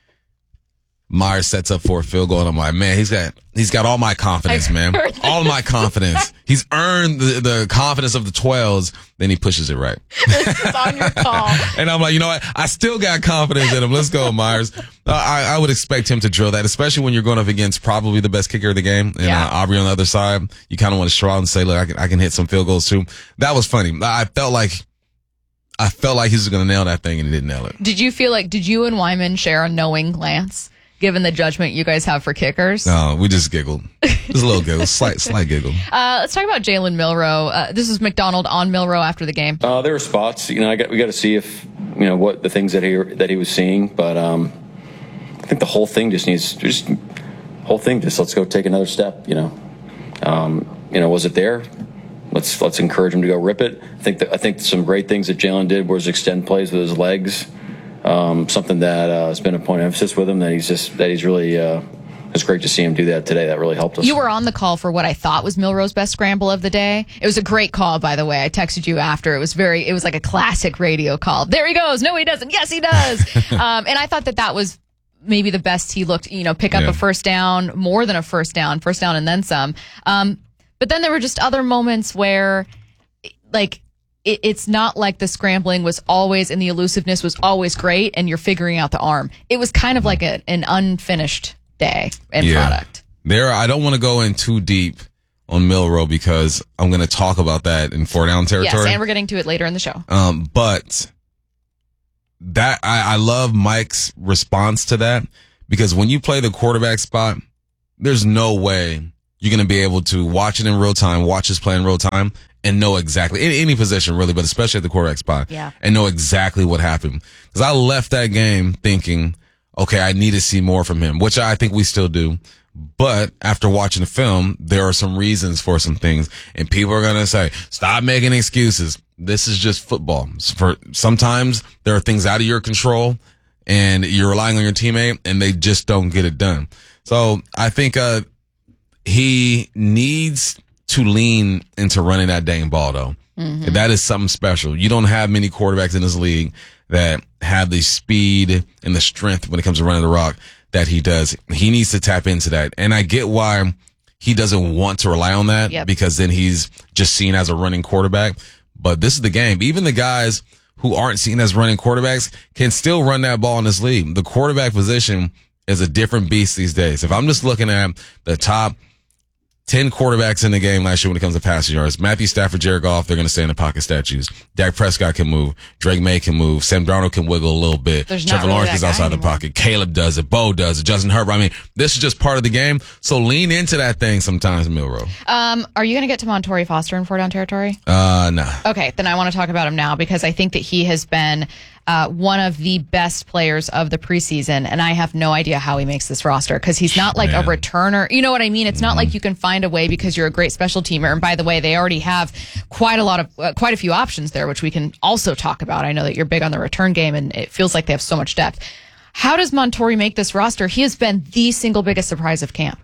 Myers sets up for a field goal, and I'm like, man, he's got he's got all my confidence, I man, heard that. all my confidence. He's earned the, the confidence of the twelves. Then he pushes it right, It's on your call. and I'm like, you know what? I still got confidence in him. Let's go, Myers. Uh, I I would expect him to drill that, especially when you're going up against probably the best kicker of the game, and Yeah. uh, Aubrey on the other side. You kind of want to show out and say, look, I can I can hit some field goals too. That was funny. I felt like. I felt like he was going to nail that thing, and he didn't nail it. Did you feel like, did you and Wyman share a knowing glance given the judgment you guys have for kickers? No, we just giggled. Just a little giggle, slight, slight giggle. Uh, let's talk about Jalen Milroe. Uh, this is McDonald on Milroe after the game. Uh, there were spots, you know, I got, we got to see if, you know, what the things that he that he was seeing, but um, I think the whole thing just needs, just whole thing, just let's go take another step, you know. Um, you know, was it there? let's let's encourage him to go rip it. I think that I think some great things that Jalen did was extend plays with his legs. Um, something that uh, has been a point of emphasis with him. That he's just that he's really. Uh, it's great to see him do that today. That really helped us. You were on the call for what I thought was Milroe's best scramble of the day. It was a great call, by the way. I texted you after. It was very. It was like a classic radio call. There he goes. No, he doesn't. Yes, he does. um, and I thought that that was maybe the best he looked. You know, pick up Yeah. a first down, more than a first down, first down and then some. Um, but then there were just other moments where, like. It, it's not like the scrambling was always and the elusiveness was always great and you're figuring out the arm. It was kind of like a, an unfinished day and Yeah. product. There, I don't want to go in too deep on Milroe because I'm going to talk about that in four down territory. Yes, and we're getting to it later in the show. Um, but that I, I love Mike's response to that because when you play the quarterback spot, there's no way you're going to be able to watch it in real time, watch his play in real time, and know exactly in any position really, but especially at the quarterback spot, Yeah. and know exactly what happened. Because I left that game thinking, okay, I need to see more from him, which I think we still do. But after watching the film, there are some reasons for some things, and people are going to say, stop making excuses. This is just football. For sometimes there are things out of your control, and you're relying on your teammate, and they just don't get it done. So I think uh, he needs to lean into running that dang ball, though. Mhm. That is something special. You don't have many quarterbacks in this league that have the speed and the strength when it comes to running the rock that he does. He needs to tap into that. And I get why he doesn't want to rely on that Yep. because then he's just seen as a running quarterback. But this is the game. Even the guys who aren't seen as running quarterbacks can still run that ball in this league. The quarterback position is a different beast these days. If I'm just looking at the top ten quarterbacks in the game last year when it comes to passing yards, Matthew Stafford, Jared Goff, they're going to stay in the pocket statues. Dak Prescott can move. Drake May can move. Sam Darnold can wiggle a little bit. There's not Trevor really Lawrence that is guy outside the anymore. pocket. Caleb does it. Bo does it. Justin Herbert. I mean, this is just part of the game. So lean into that thing sometimes, Milroe. Um, are you going to get to Montori Foster in four down territory? Uh, nah. Okay, then I want to talk about him now because I think that he has been uh, one of the best players of the preseason, and I have no idea how he makes this roster because he's not like Man. a returner. You know what I mean? It's not like you can find a way because you're a great special teamer. And by the way, they already have quite a lot of uh, quite a few options there, which we can also talk about. I know that you're big on the return game, and it feels like they have so much depth. How does Montori make this roster? He has been the single biggest surprise of camp.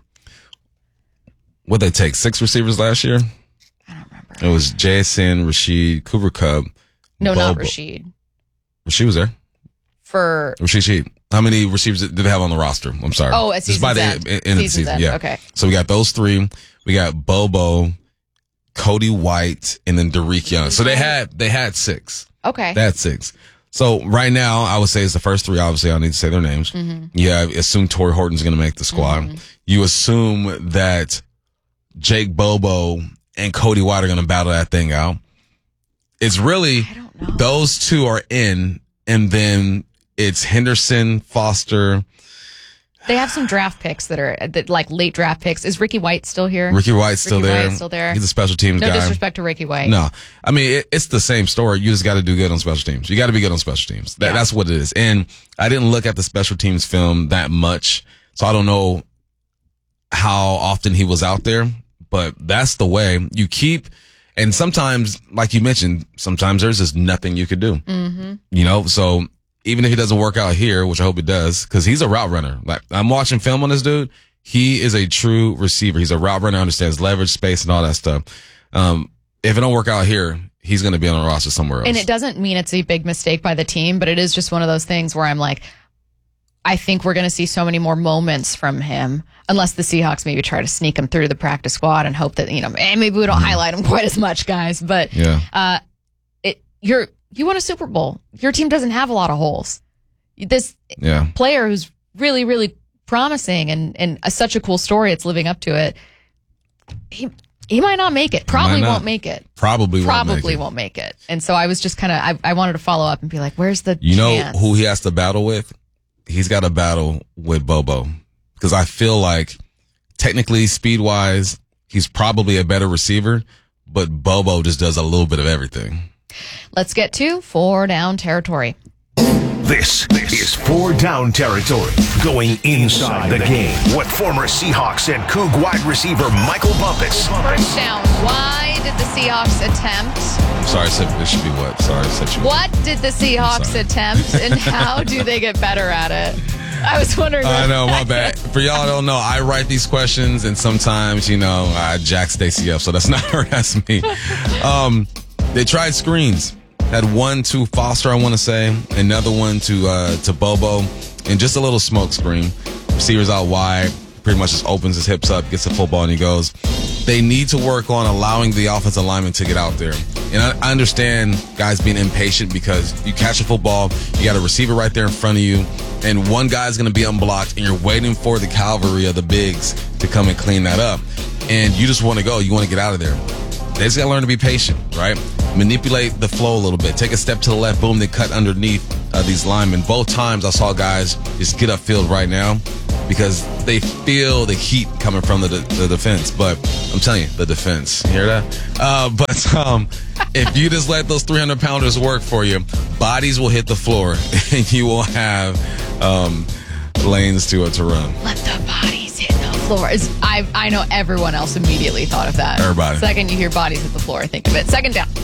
What they take? Six receivers last year? I don't remember. It was Jason, Rashid, Cooper Kupp. No, not Bobo. Rashid. Rashid was there. For Rashid Sheed. How many receivers did they have on the roster? I'm sorry. Oh, at Just by the season's end. end of the Season's season. end, Yeah. okay. So we got those three. We got Bobo, Cody White, and then Derek Young. So they had they had six. Okay. They had six. So right now, I would say it's the first three. Obviously, I need to say their names. Mhm. Yeah, assume Torrey Horton's going to make the squad. Mm-hmm. You assume that Jake Bobo and Cody White are going to battle that thing out. It's really those two are in, and then it's Henderson, Foster. They have some draft picks that are that like late draft picks. Is Ricky White still here? Ricky White's still Ricky there. White's still there. He's a special teams no guy. disrespect to Ricky White. No, I mean it, it's the same story. You just got to do good on special teams. You got to be good on special teams. That, That's what it is. And I didn't look at the special teams film that much, so I don't know how often he was out there. But that's the way you keep. And sometimes, like you mentioned, sometimes there's just nothing you could do. Mm-hmm. You know, so even if he doesn't work out here, which I hope it does, because he's a route runner. Like I'm watching film on this dude. He is a true receiver. He's a route runner, understands leverage, space, and all that stuff. Um, if it don't work out here, he's going to be on a roster somewhere else. And it doesn't mean it's a big mistake by the team, but it is just one of those things where I'm like, I think we're going to see so many more moments from him, unless the Seahawks maybe try to sneak him through the practice squad and hope that, you know, eh, maybe we don't highlight him quite as much, guys. But Yeah. uh, it, you're you won a Super Bowl. Your team doesn't have a lot of holes. This Yeah. player who's really, really promising and and a, such a cool story, it's living up to it. He he might not make it. Probably not. won't make it. Probably won't Probably make it. won't make it. And so I was just kind of I, I wanted to follow up and be like, where's the You know chance? who he has to battle with? He's got to battle with Bobo. Because I feel like technically, speed wise, he's probably a better receiver, but Bobo just does a little bit of everything. Let's get to four down territory. This, this is four down territory, going inside the game with former Seahawks and Coug wide receiver Michael Bumpus. First down, wide did the Seahawks attempt? Sorry, I said it should be what? Sorry, I said you. What did the Seahawks attempt, and how do they get better at it? I was wondering. I know, my bad. For y'all who don't know, I write these questions, and sometimes, you know, I jack Stacey up, so that's not her, that's me. Um, they tried screens. Had one to Foster, I want to say, another one to uh, to Bobo, and just a little smoke screen. Receivers out wide, pretty much just opens his hips up, gets the football, and he goes. They need to work on allowing the offensive lineman to get out there. And I, I understand guys being impatient because you catch a football, you got a receiver right there in front of you, and one guy's going to be unblocked, and you're waiting for the cavalry of the bigs to come and clean that up. And you just want to go. You want to get out of there. They just got to learn to be patient, right? Manipulate the flow a little bit. Take a step to the left, boom, they cut underneath uh, these linemen. Both times I saw guys just get upfield right now because they feel the heat coming from the, the defense. But I'm telling you, the defense. You hear that? Uh, but um, if you just let those three hundred pounders work for you, bodies will hit the floor and you will have um, lanes to, uh, to run. Let the bodies hit the floor. It's, I, I know everyone else immediately thought of that. Everybody. Second you hear bodies hit the floor, think of it. Second down.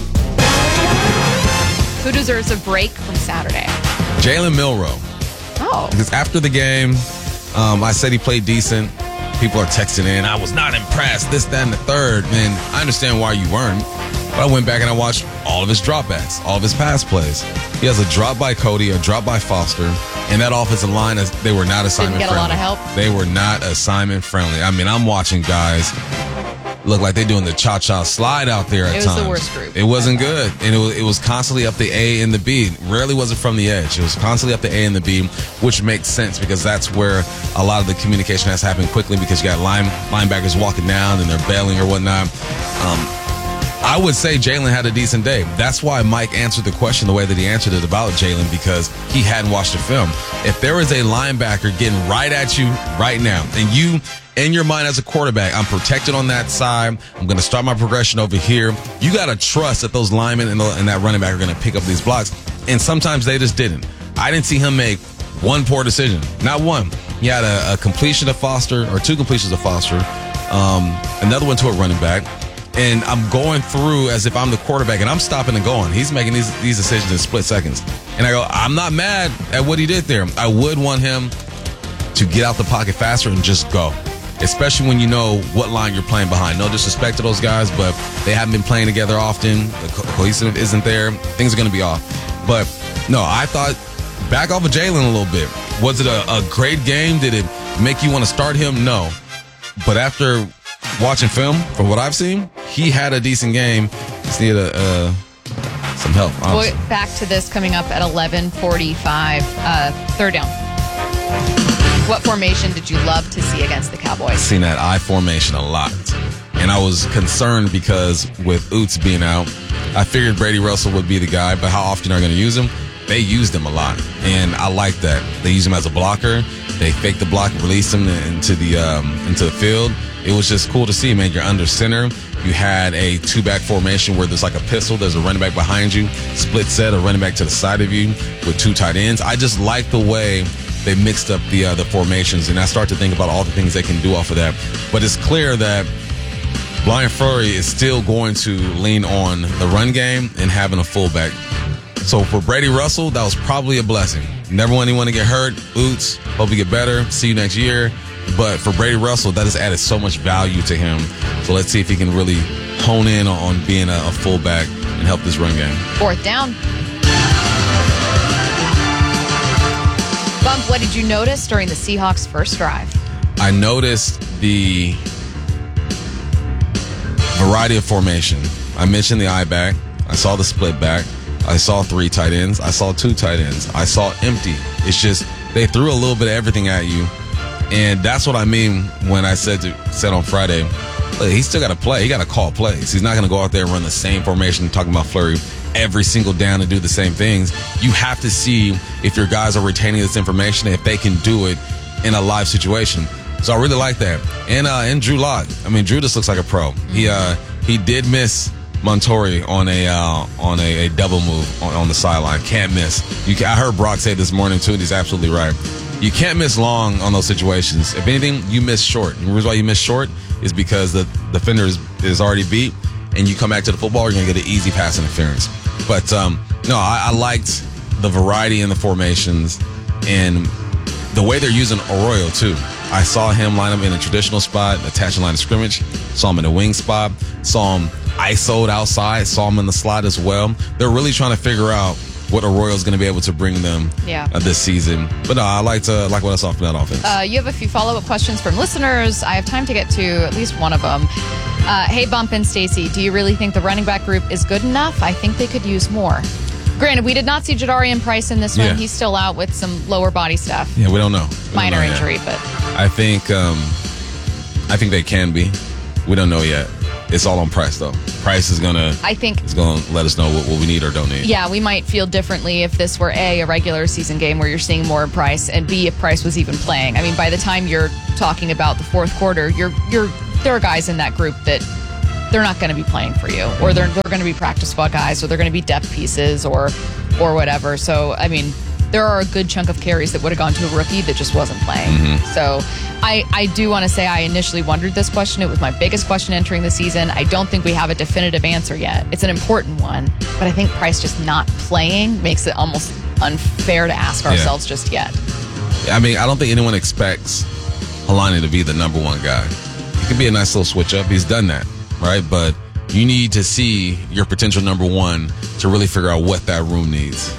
Who deserves a break from Saturday? Jalen Milroe. Oh. Because after the game, um, I said he played decent. People are texting in, I was not impressed, this, that, and the third. And I understand why you weren't. But I went back and I watched all of his dropbacks, all of his pass plays. He has a drop by Cody, a drop by Foster, and that offensive line, is they were not assignment Didn't get friendly. a lot of help. They were not assignment friendly. I mean, I'm watching guys look like they're doing the cha-cha slide out there at It was times. the worst group. It wasn't good. And it was, it was constantly up the A and the B. Rarely was it from the edge. It was constantly up the A and the B, which makes sense because that's where a lot of the communication has happened quickly because you got line, linebackers walking down and they're bailing or whatnot. Um, I would say Jalen had a decent day. That's why Mike answered the question the way that he answered it about Jalen, because he hadn't watched the film. If there is a linebacker getting right at you right now, and you, in your mind as a quarterback, I'm protected on that side, I'm going to start my progression over here, you got to trust that those linemen and, the, and that running back are going to pick up these blocks. And sometimes they just didn't. I didn't see him make one poor decision. Not one. He had a, a completion to Foster, or two completions to Foster, um, another one to a running back. And I'm going through as if I'm the quarterback, and I'm stopping and going. He's making these these decisions in split seconds. And I go, I'm not mad at what he did there. I would want him to get out the pocket faster and just go, especially when you know what line you're playing behind. No disrespect to those guys, but they haven't been playing together often. The co- cohesive isn't there. Things are going to be off. But, no, I thought back off of Jalen a little bit. Was it a, a great game? Did it make you want to start him? No. But after watching film, from what I've seen, he had a decent game. Just needed a, uh, some help. We'll get back to this coming up at eleven forty-five. Uh, third down. What formation did you love to see against the Cowboys? I've seen that I formation a lot. And I was concerned because with Oots being out, I figured Brady Russell would be the guy, but how often are they going to use him? They used him a lot. And I like that. They use him as a blocker. They fake the block and release him into the, um, into the field. It was just cool to see, man. You're under center. You had a two-back formation where there's like a pistol. There's a running back behind you. Split set, a running back to the side of you with two tight ends. I just like the way they mixed up the uh, the formations, and I start to think about all the things they can do off of that. But it's clear that Brian Fleury is still going to lean on the run game and having a fullback. So for Brady Russell, that was probably a blessing. Never want anyone to get hurt. Oots, hope you get better. See you next year. But for Brady Russell, that has added so much value to him. So let's see if he can really hone in on being a, a fullback and help this run game. Fourth down. Bump, what did you notice during the Seahawks' first drive? I noticed the variety of formation. I mentioned the I back. I saw the split back. I saw three tight ends. I saw two tight ends. I saw empty. It's just they threw a little bit of everything at you. And that's what I mean when I said to, said on Friday, he's still got to play. He got to call plays. He's not going to go out there and run the same formation, talking about Fleury, every single down and do the same things. You have to see if your guys are retaining this information, if they can do it in a live situation. So I really like that. And uh, and Drew Lock. I mean, Drew just looks like a pro. He uh, he did miss Montori on a uh, on a, a double move on, on the sideline. Can't miss. You can, I heard Brock say this morning too, and he's absolutely right. You can't miss long on those situations. If anything, you miss short. And the reason why you miss short is because the defender is, is already beat, and you come back to the football, you're going to get an easy pass interference. But, um, no, I, I liked the variety in the formations and the way they're using Arroyo, too. I saw him line up in a traditional spot, attach a line of scrimmage, saw him in a wing spot, saw him I S O'd outside, saw him in the slot as well. They're really trying to figure out what Arroyo's going to be able to bring them yeah. uh, this season. But no, I liked, uh, like what I saw from that offense. Uh, you have a few follow-up questions from listeners. I have time to get to at least one of them. Uh, hey, Bump and Stacy, do you really think the running back group is good enough? I think they could use more. Granted, we did not see Jadarian Price in this one. Yeah. He's still out with some lower body stuff. Yeah, we don't know. We Minor don't know injury, yet. but I think um, I think they can be. We don't know yet. It's all on Price, though. Price is gonna. I think is gonna let us know what, what we need or don't need. Yeah, we might feel differently if this were A, a regular season game where you're seeing more Price, and B, if Price was even playing. I mean, by the time you're talking about the fourth quarter, you're you're there are guys in that group that they're not going to be playing for you, or they're they're going to be practice squad guys, or they're going to be depth pieces, or or whatever. So, I mean, there are a good chunk of carries that would have gone to a rookie that just wasn't playing. Mm-hmm. So I, I do want to say I initially wondered this question. It was my biggest question entering the season. I don't think we have a definitive answer yet. It's an important one, but I think Price just not playing makes it almost unfair to ask ourselves yeah. just yet. I mean, I don't think anyone expects Helani to be the number one guy. It could be a nice little switch up. He's done that, right? But you need to see your potential number one to really figure out what that room needs.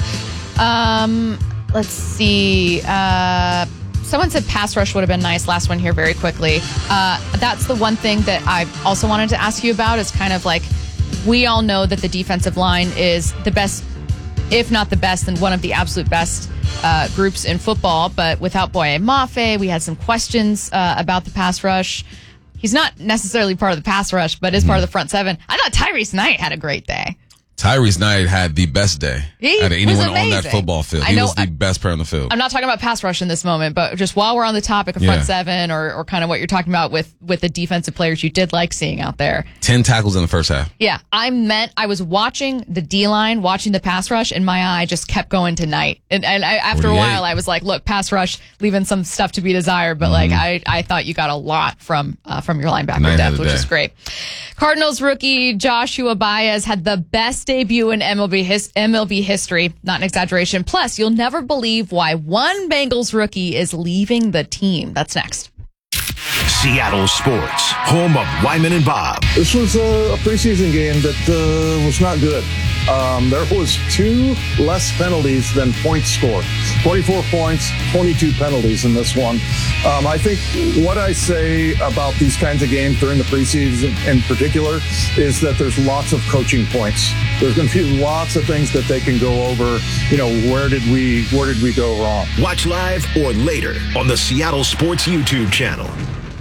Um, let's see. Uh, someone said pass rush would have been nice. Last one here very quickly. Uh, that's the one thing that I also wanted to ask you about is kind of like, we all know that the defensive line is the best, if not the best, then one of the absolute best uh, groups in football. But without Boye Mafe, we had some questions uh, about the pass rush. He's not necessarily part of the pass rush, but is part of the front seven. I thought Tyrese Knight had a great day. Tyrese Knight had the best day He out of anyone was on that amazing. football field. I He know- was the best player on the field. I'm not talking about pass rush in this moment, but just while we're on the topic of front Yeah. seven or, or kind of what you're talking about with, with the defensive players you did like seeing out there. Ten tackles in the first half. Yeah, I meant I was watching the D-line, watching the pass rush, and my eye just kept going to Knight. And, and I, after a forty-eight. while, I was like, look, pass rush, leaving some stuff to be desired, but like I, I thought you got a lot from uh, from your linebacker Knight had depth, a which day. is great. Cardinals rookie Joshua Baez had the best debut in M L B his, M L B history. Not an exaggeration. Plus, you'll never believe why one Bengals rookie is leaving the team. That's next. Seattle Sports, home of Wyman and Bob. This was a, a preseason game that uh, was not good. Um, there was two less penalties than points scored. twenty-four points, twenty-two penalties in this one. Um, I think what I say about these kinds of games during the preseason in particular is that there's lots of coaching points. There's going to be lots of things that they can go over. You know, where did we where did we go wrong? Watch live or later on the Seattle Sports YouTube channel.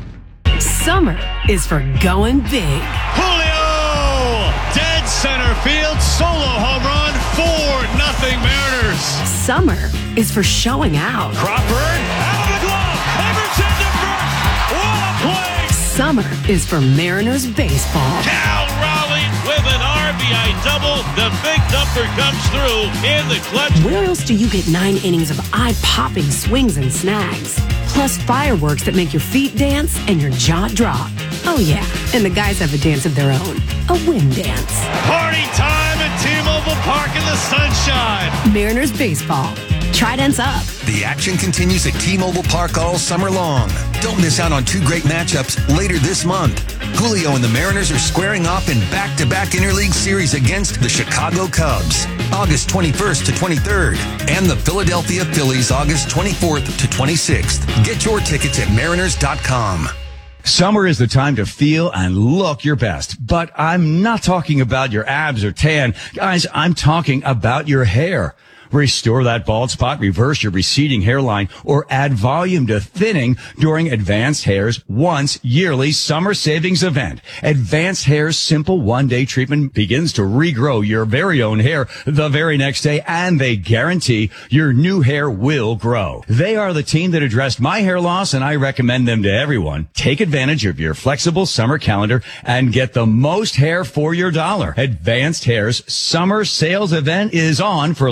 Summer is for going big. Julio! Dead center field, solo home run, four nothing Mariners. Summer is for showing out. Crawford, out of the glove, Emerson to first, what a play! Summer is for Mariners baseball. Cal Raleigh with an R B I double, the big number comes through in the clutch. Where else do you get nine innings of eye-popping swings and snags? Plus fireworks that make your feet dance and your jaw drop. Oh yeah, and the guys have a dance of their own. A wind dance. Party time at T-Mobile Park in the sunshine. Mariners baseball. Trident's up. The action continues at T-Mobile Park all summer long. Don't miss out on two great matchups later this month. Julio and the Mariners are squaring off in back-to-back interleague series against the Chicago Cubs, August twenty-first to twenty-third, and the Philadelphia Phillies, August twenty-fourth to twenty-sixth. Get your tickets at mariners dot com. Summer is the time to feel and look your best, but I'm not talking about your abs or tan. Guys, I'm talking about your hair. Restore that bald spot, reverse your receding hairline, or add volume to thinning during Advanced Hair's once yearly summer savings event. Advanced Hair's simple one-day treatment begins to regrow your very own hair the very next day, and they guarantee your new hair will grow. They are the team that addressed my hair loss, and I recommend them to everyone. Take advantage of your flexible summer calendar and get the most hair for your dollar. Advanced Hair's summer sales event is on for a limited time.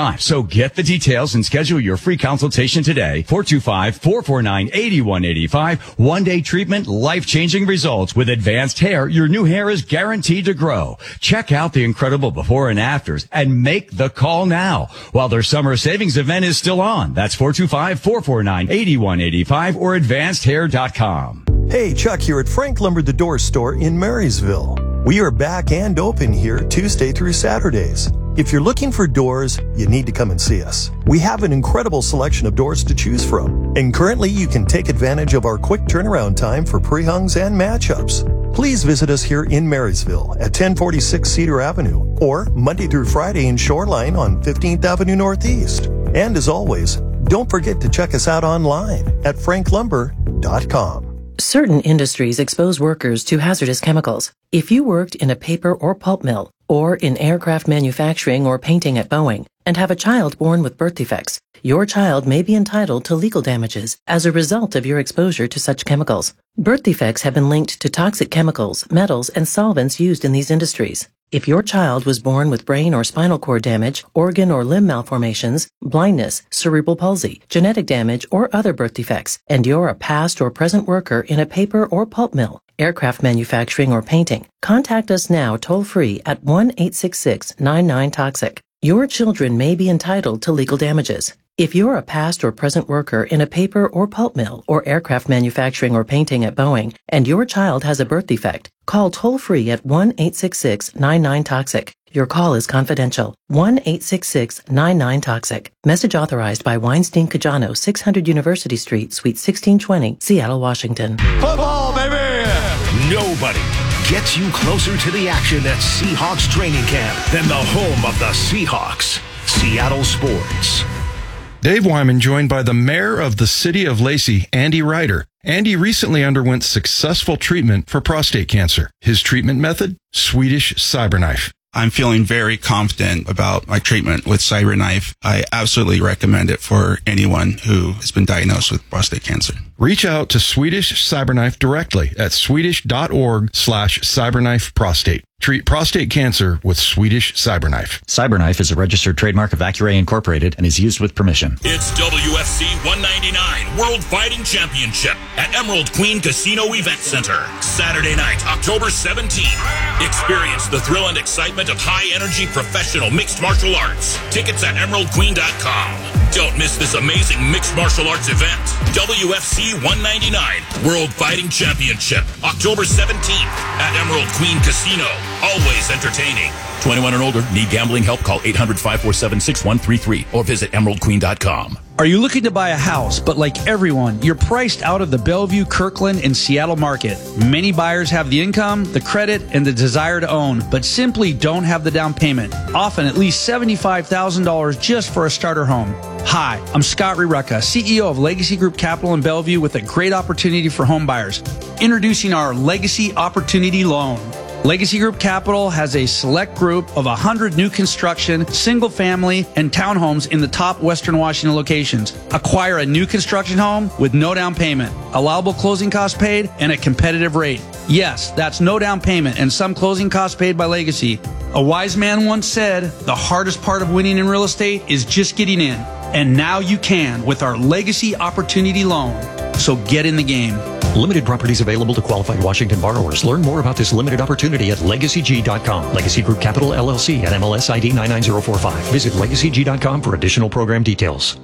time. So get the details and schedule your free consultation today. four two five, four four nine, eight one eight five. One-day treatment, life-changing results. With advanced hair, your new hair is guaranteed to grow. Check out the incredible before and afters and make the call now while their summer savings event is still on. That's four two five, four four nine, eight one eight five or advanced hair dot com. Hey, Chuck here at Frank Lumber The Door Store in Marysville. We are back and open here Tuesday through Saturdays. If you're looking for doors, you need to come and see us. We have an incredible selection of doors to choose from, and currently you can take advantage of our quick turnaround time for pre-hungs and matchups. Please visit us here in Marysville at ten forty-six Cedar Avenue or Monday through Friday in Shoreline on fifteenth Avenue Northeast. And as always, don't forget to check us out online at frank lumber dot com. Certain industries expose workers to hazardous chemicals. If you worked in a paper or pulp mill, or in aircraft manufacturing or painting at Boeing, and have a child born with birth defects, your child may be entitled to legal damages as a result of your exposure to such chemicals. Birth defects have been linked to toxic chemicals, metals, and solvents used in these industries. If your child was born with brain or spinal cord damage, organ or limb malformations, blindness, cerebral palsy, genetic damage, or other birth defects, and you're a past or present worker in a paper or pulp mill, aircraft manufacturing, or painting, contact us now toll-free at one eight six six, nine nine, toxic. Your children may be entitled to legal damages. If you're a past or present worker in a paper or pulp mill or aircraft manufacturing or painting at Boeing, and your child has a birth defect, call toll-free at one eight six six, nine nine, toxic. Your call is confidential. one eight six six, nine nine, toxic. Message authorized by Weinstein Cajano, six hundred University Street, Suite sixteen twenty, Seattle, Washington. Football, baby! Nobody gets you closer to the action at Seahawks training camp than the home of the Seahawks, Seattle Sports. Dave Wyman joined by the mayor of the city of Lacey, Andy Ryder. Andy recently underwent successful treatment for prostate cancer. His treatment method? Swedish CyberKnife. I'm feeling very confident about my treatment with CyberKnife. I absolutely recommend it for anyone who has been diagnosed with prostate cancer. Reach out to Swedish CyberKnife directly at swedish.org slash cyberknife prostate. Treat prostate cancer with Swedish CyberKnife. CyberKnife is a registered trademark of Accuray Incorporated and is used with permission. It's W F C one ninety-nine World Fighting Championship at Emerald Queen Casino Event Center. Saturday night, October seventeenth. Experience the thrill and excitement of high-energy professional mixed martial arts. Tickets at emerald queen dot com. Don't miss this amazing mixed martial arts event. W F C one ninety-nine World Fighting Championship, October seventeenth at Emerald Queen Casino. Always entertaining. twenty-one and older. Need gambling help? Call eight hundred, five four seven, six one three three or visit emerald queen dot com. Are you looking to buy a house, but like everyone, you're priced out of the Bellevue, Kirkland, and Seattle market? Many buyers have the income, the credit, and the desire to own, but simply don't have the down payment, often at least seventy-five thousand dollars just for a starter home. Hi, I'm Scott Rirucka, C E O of Legacy Group Capital in Bellevue, with a great opportunity for home buyers. Introducing our Legacy Opportunity Loan. Legacy Group Capital has a select group of one hundred new construction, single family, and townhomes in the top Western Washington locations. Acquire a new construction home with no down payment, allowable closing costs paid, and a competitive rate. Yes, that's no down payment and some closing costs paid by Legacy. A wise man once said, the hardest part of winning in real estate is just getting in. And now you can with our Legacy Opportunity Loan. So get in the game. Limited properties available to qualified Washington borrowers. Learn more about this limited opportunity at legacy g dot com. Legacy Group Capital, L L C at M L S I D nine nine zero four five. Visit legacy g dot com for additional program details.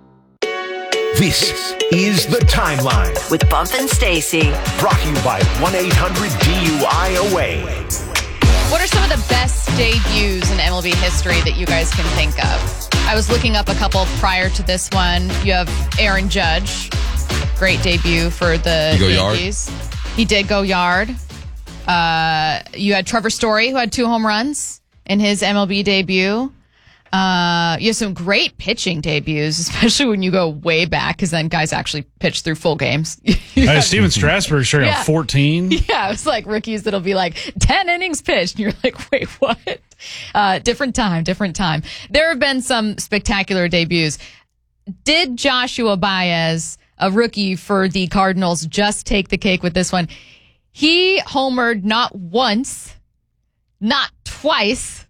This is The Timeline with Bump and Stacy. Brought to you by one eight hundred D U I O A. What are some of the best debuts in M L B history that you guys can think of? I was looking up a couple prior to this one. You have Aaron Judge. Great debut for the He go Yankees. Yard? He did go yard. Uh, you had Trevor Story, who had two home runs in his M L B debut. Uh, you have some great pitching debuts, especially when you go way back, because then guys actually pitch through full games. Hey, Steven Strasburg sure yeah. got fourteen. Yeah, it's like rookies that'll be like ten innings pitched, and you're like, wait, what? Uh, different time, different time. There have been some spectacular debuts. Did Joshua Baez, a rookie for the Cardinals, just take the cake with this one? He homered not once, not twice,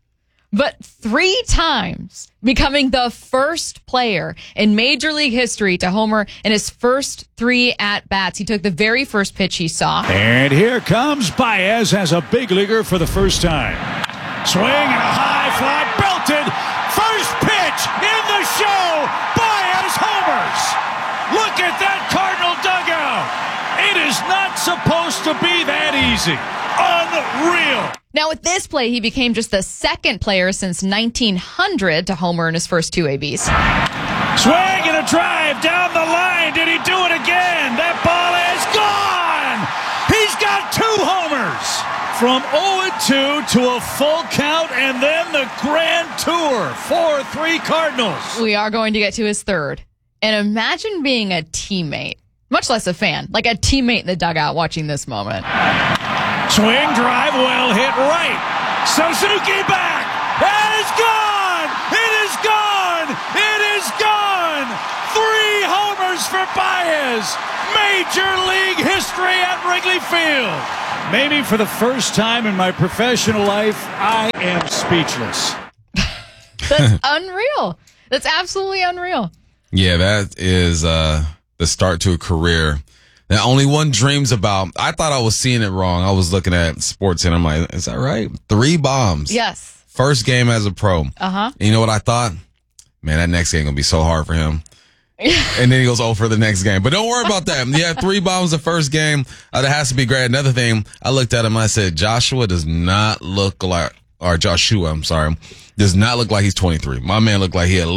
but three times, becoming the first player in Major League history to homer in his first three at-bats. He took the very first pitch he saw. And here comes Baez as a big leaguer for the first time. Swing and a high fly, belted. First pitch in the show. Baez homers. Look at that Cardinal dugout. It is not supposed to be that easy. Unreal. Now, with this play, he became just the second player since nineteen hundred to homer in his first two A Bs. Swing and a drive down the line. Did he do it again? That ball is gone. He's got two homers. From oh and two to a full count, and then the grand tour. four three Cardinals. We are going to get to his third. And imagine being a teammate, much less a fan, like a teammate in the dugout watching this moment. Swing, drive, well hit right. Suzuki back. That is gone. It is gone. It is gone. Three homers for Baez. Major League history at Wrigley Field. Maybe for the first time in my professional life, I am speechless. That's unreal. That's absolutely unreal. Yeah, that is uh, the start to a career that only one dreams about. I thought I was seeing it wrong. I was looking at sports and I'm like, is that right? Three bombs. Yes. First game as a pro. Uh-huh. And you know what I thought? Man, that next game going to be so hard for him. And then he goes oh for the next game. But don't worry about that. He had three bombs the first game. Uh, that has to be great. Another thing, I looked at him and I said, Joshua does not look like, or Joshua, I'm sorry, does not look like he's twenty-three. My man looked like he had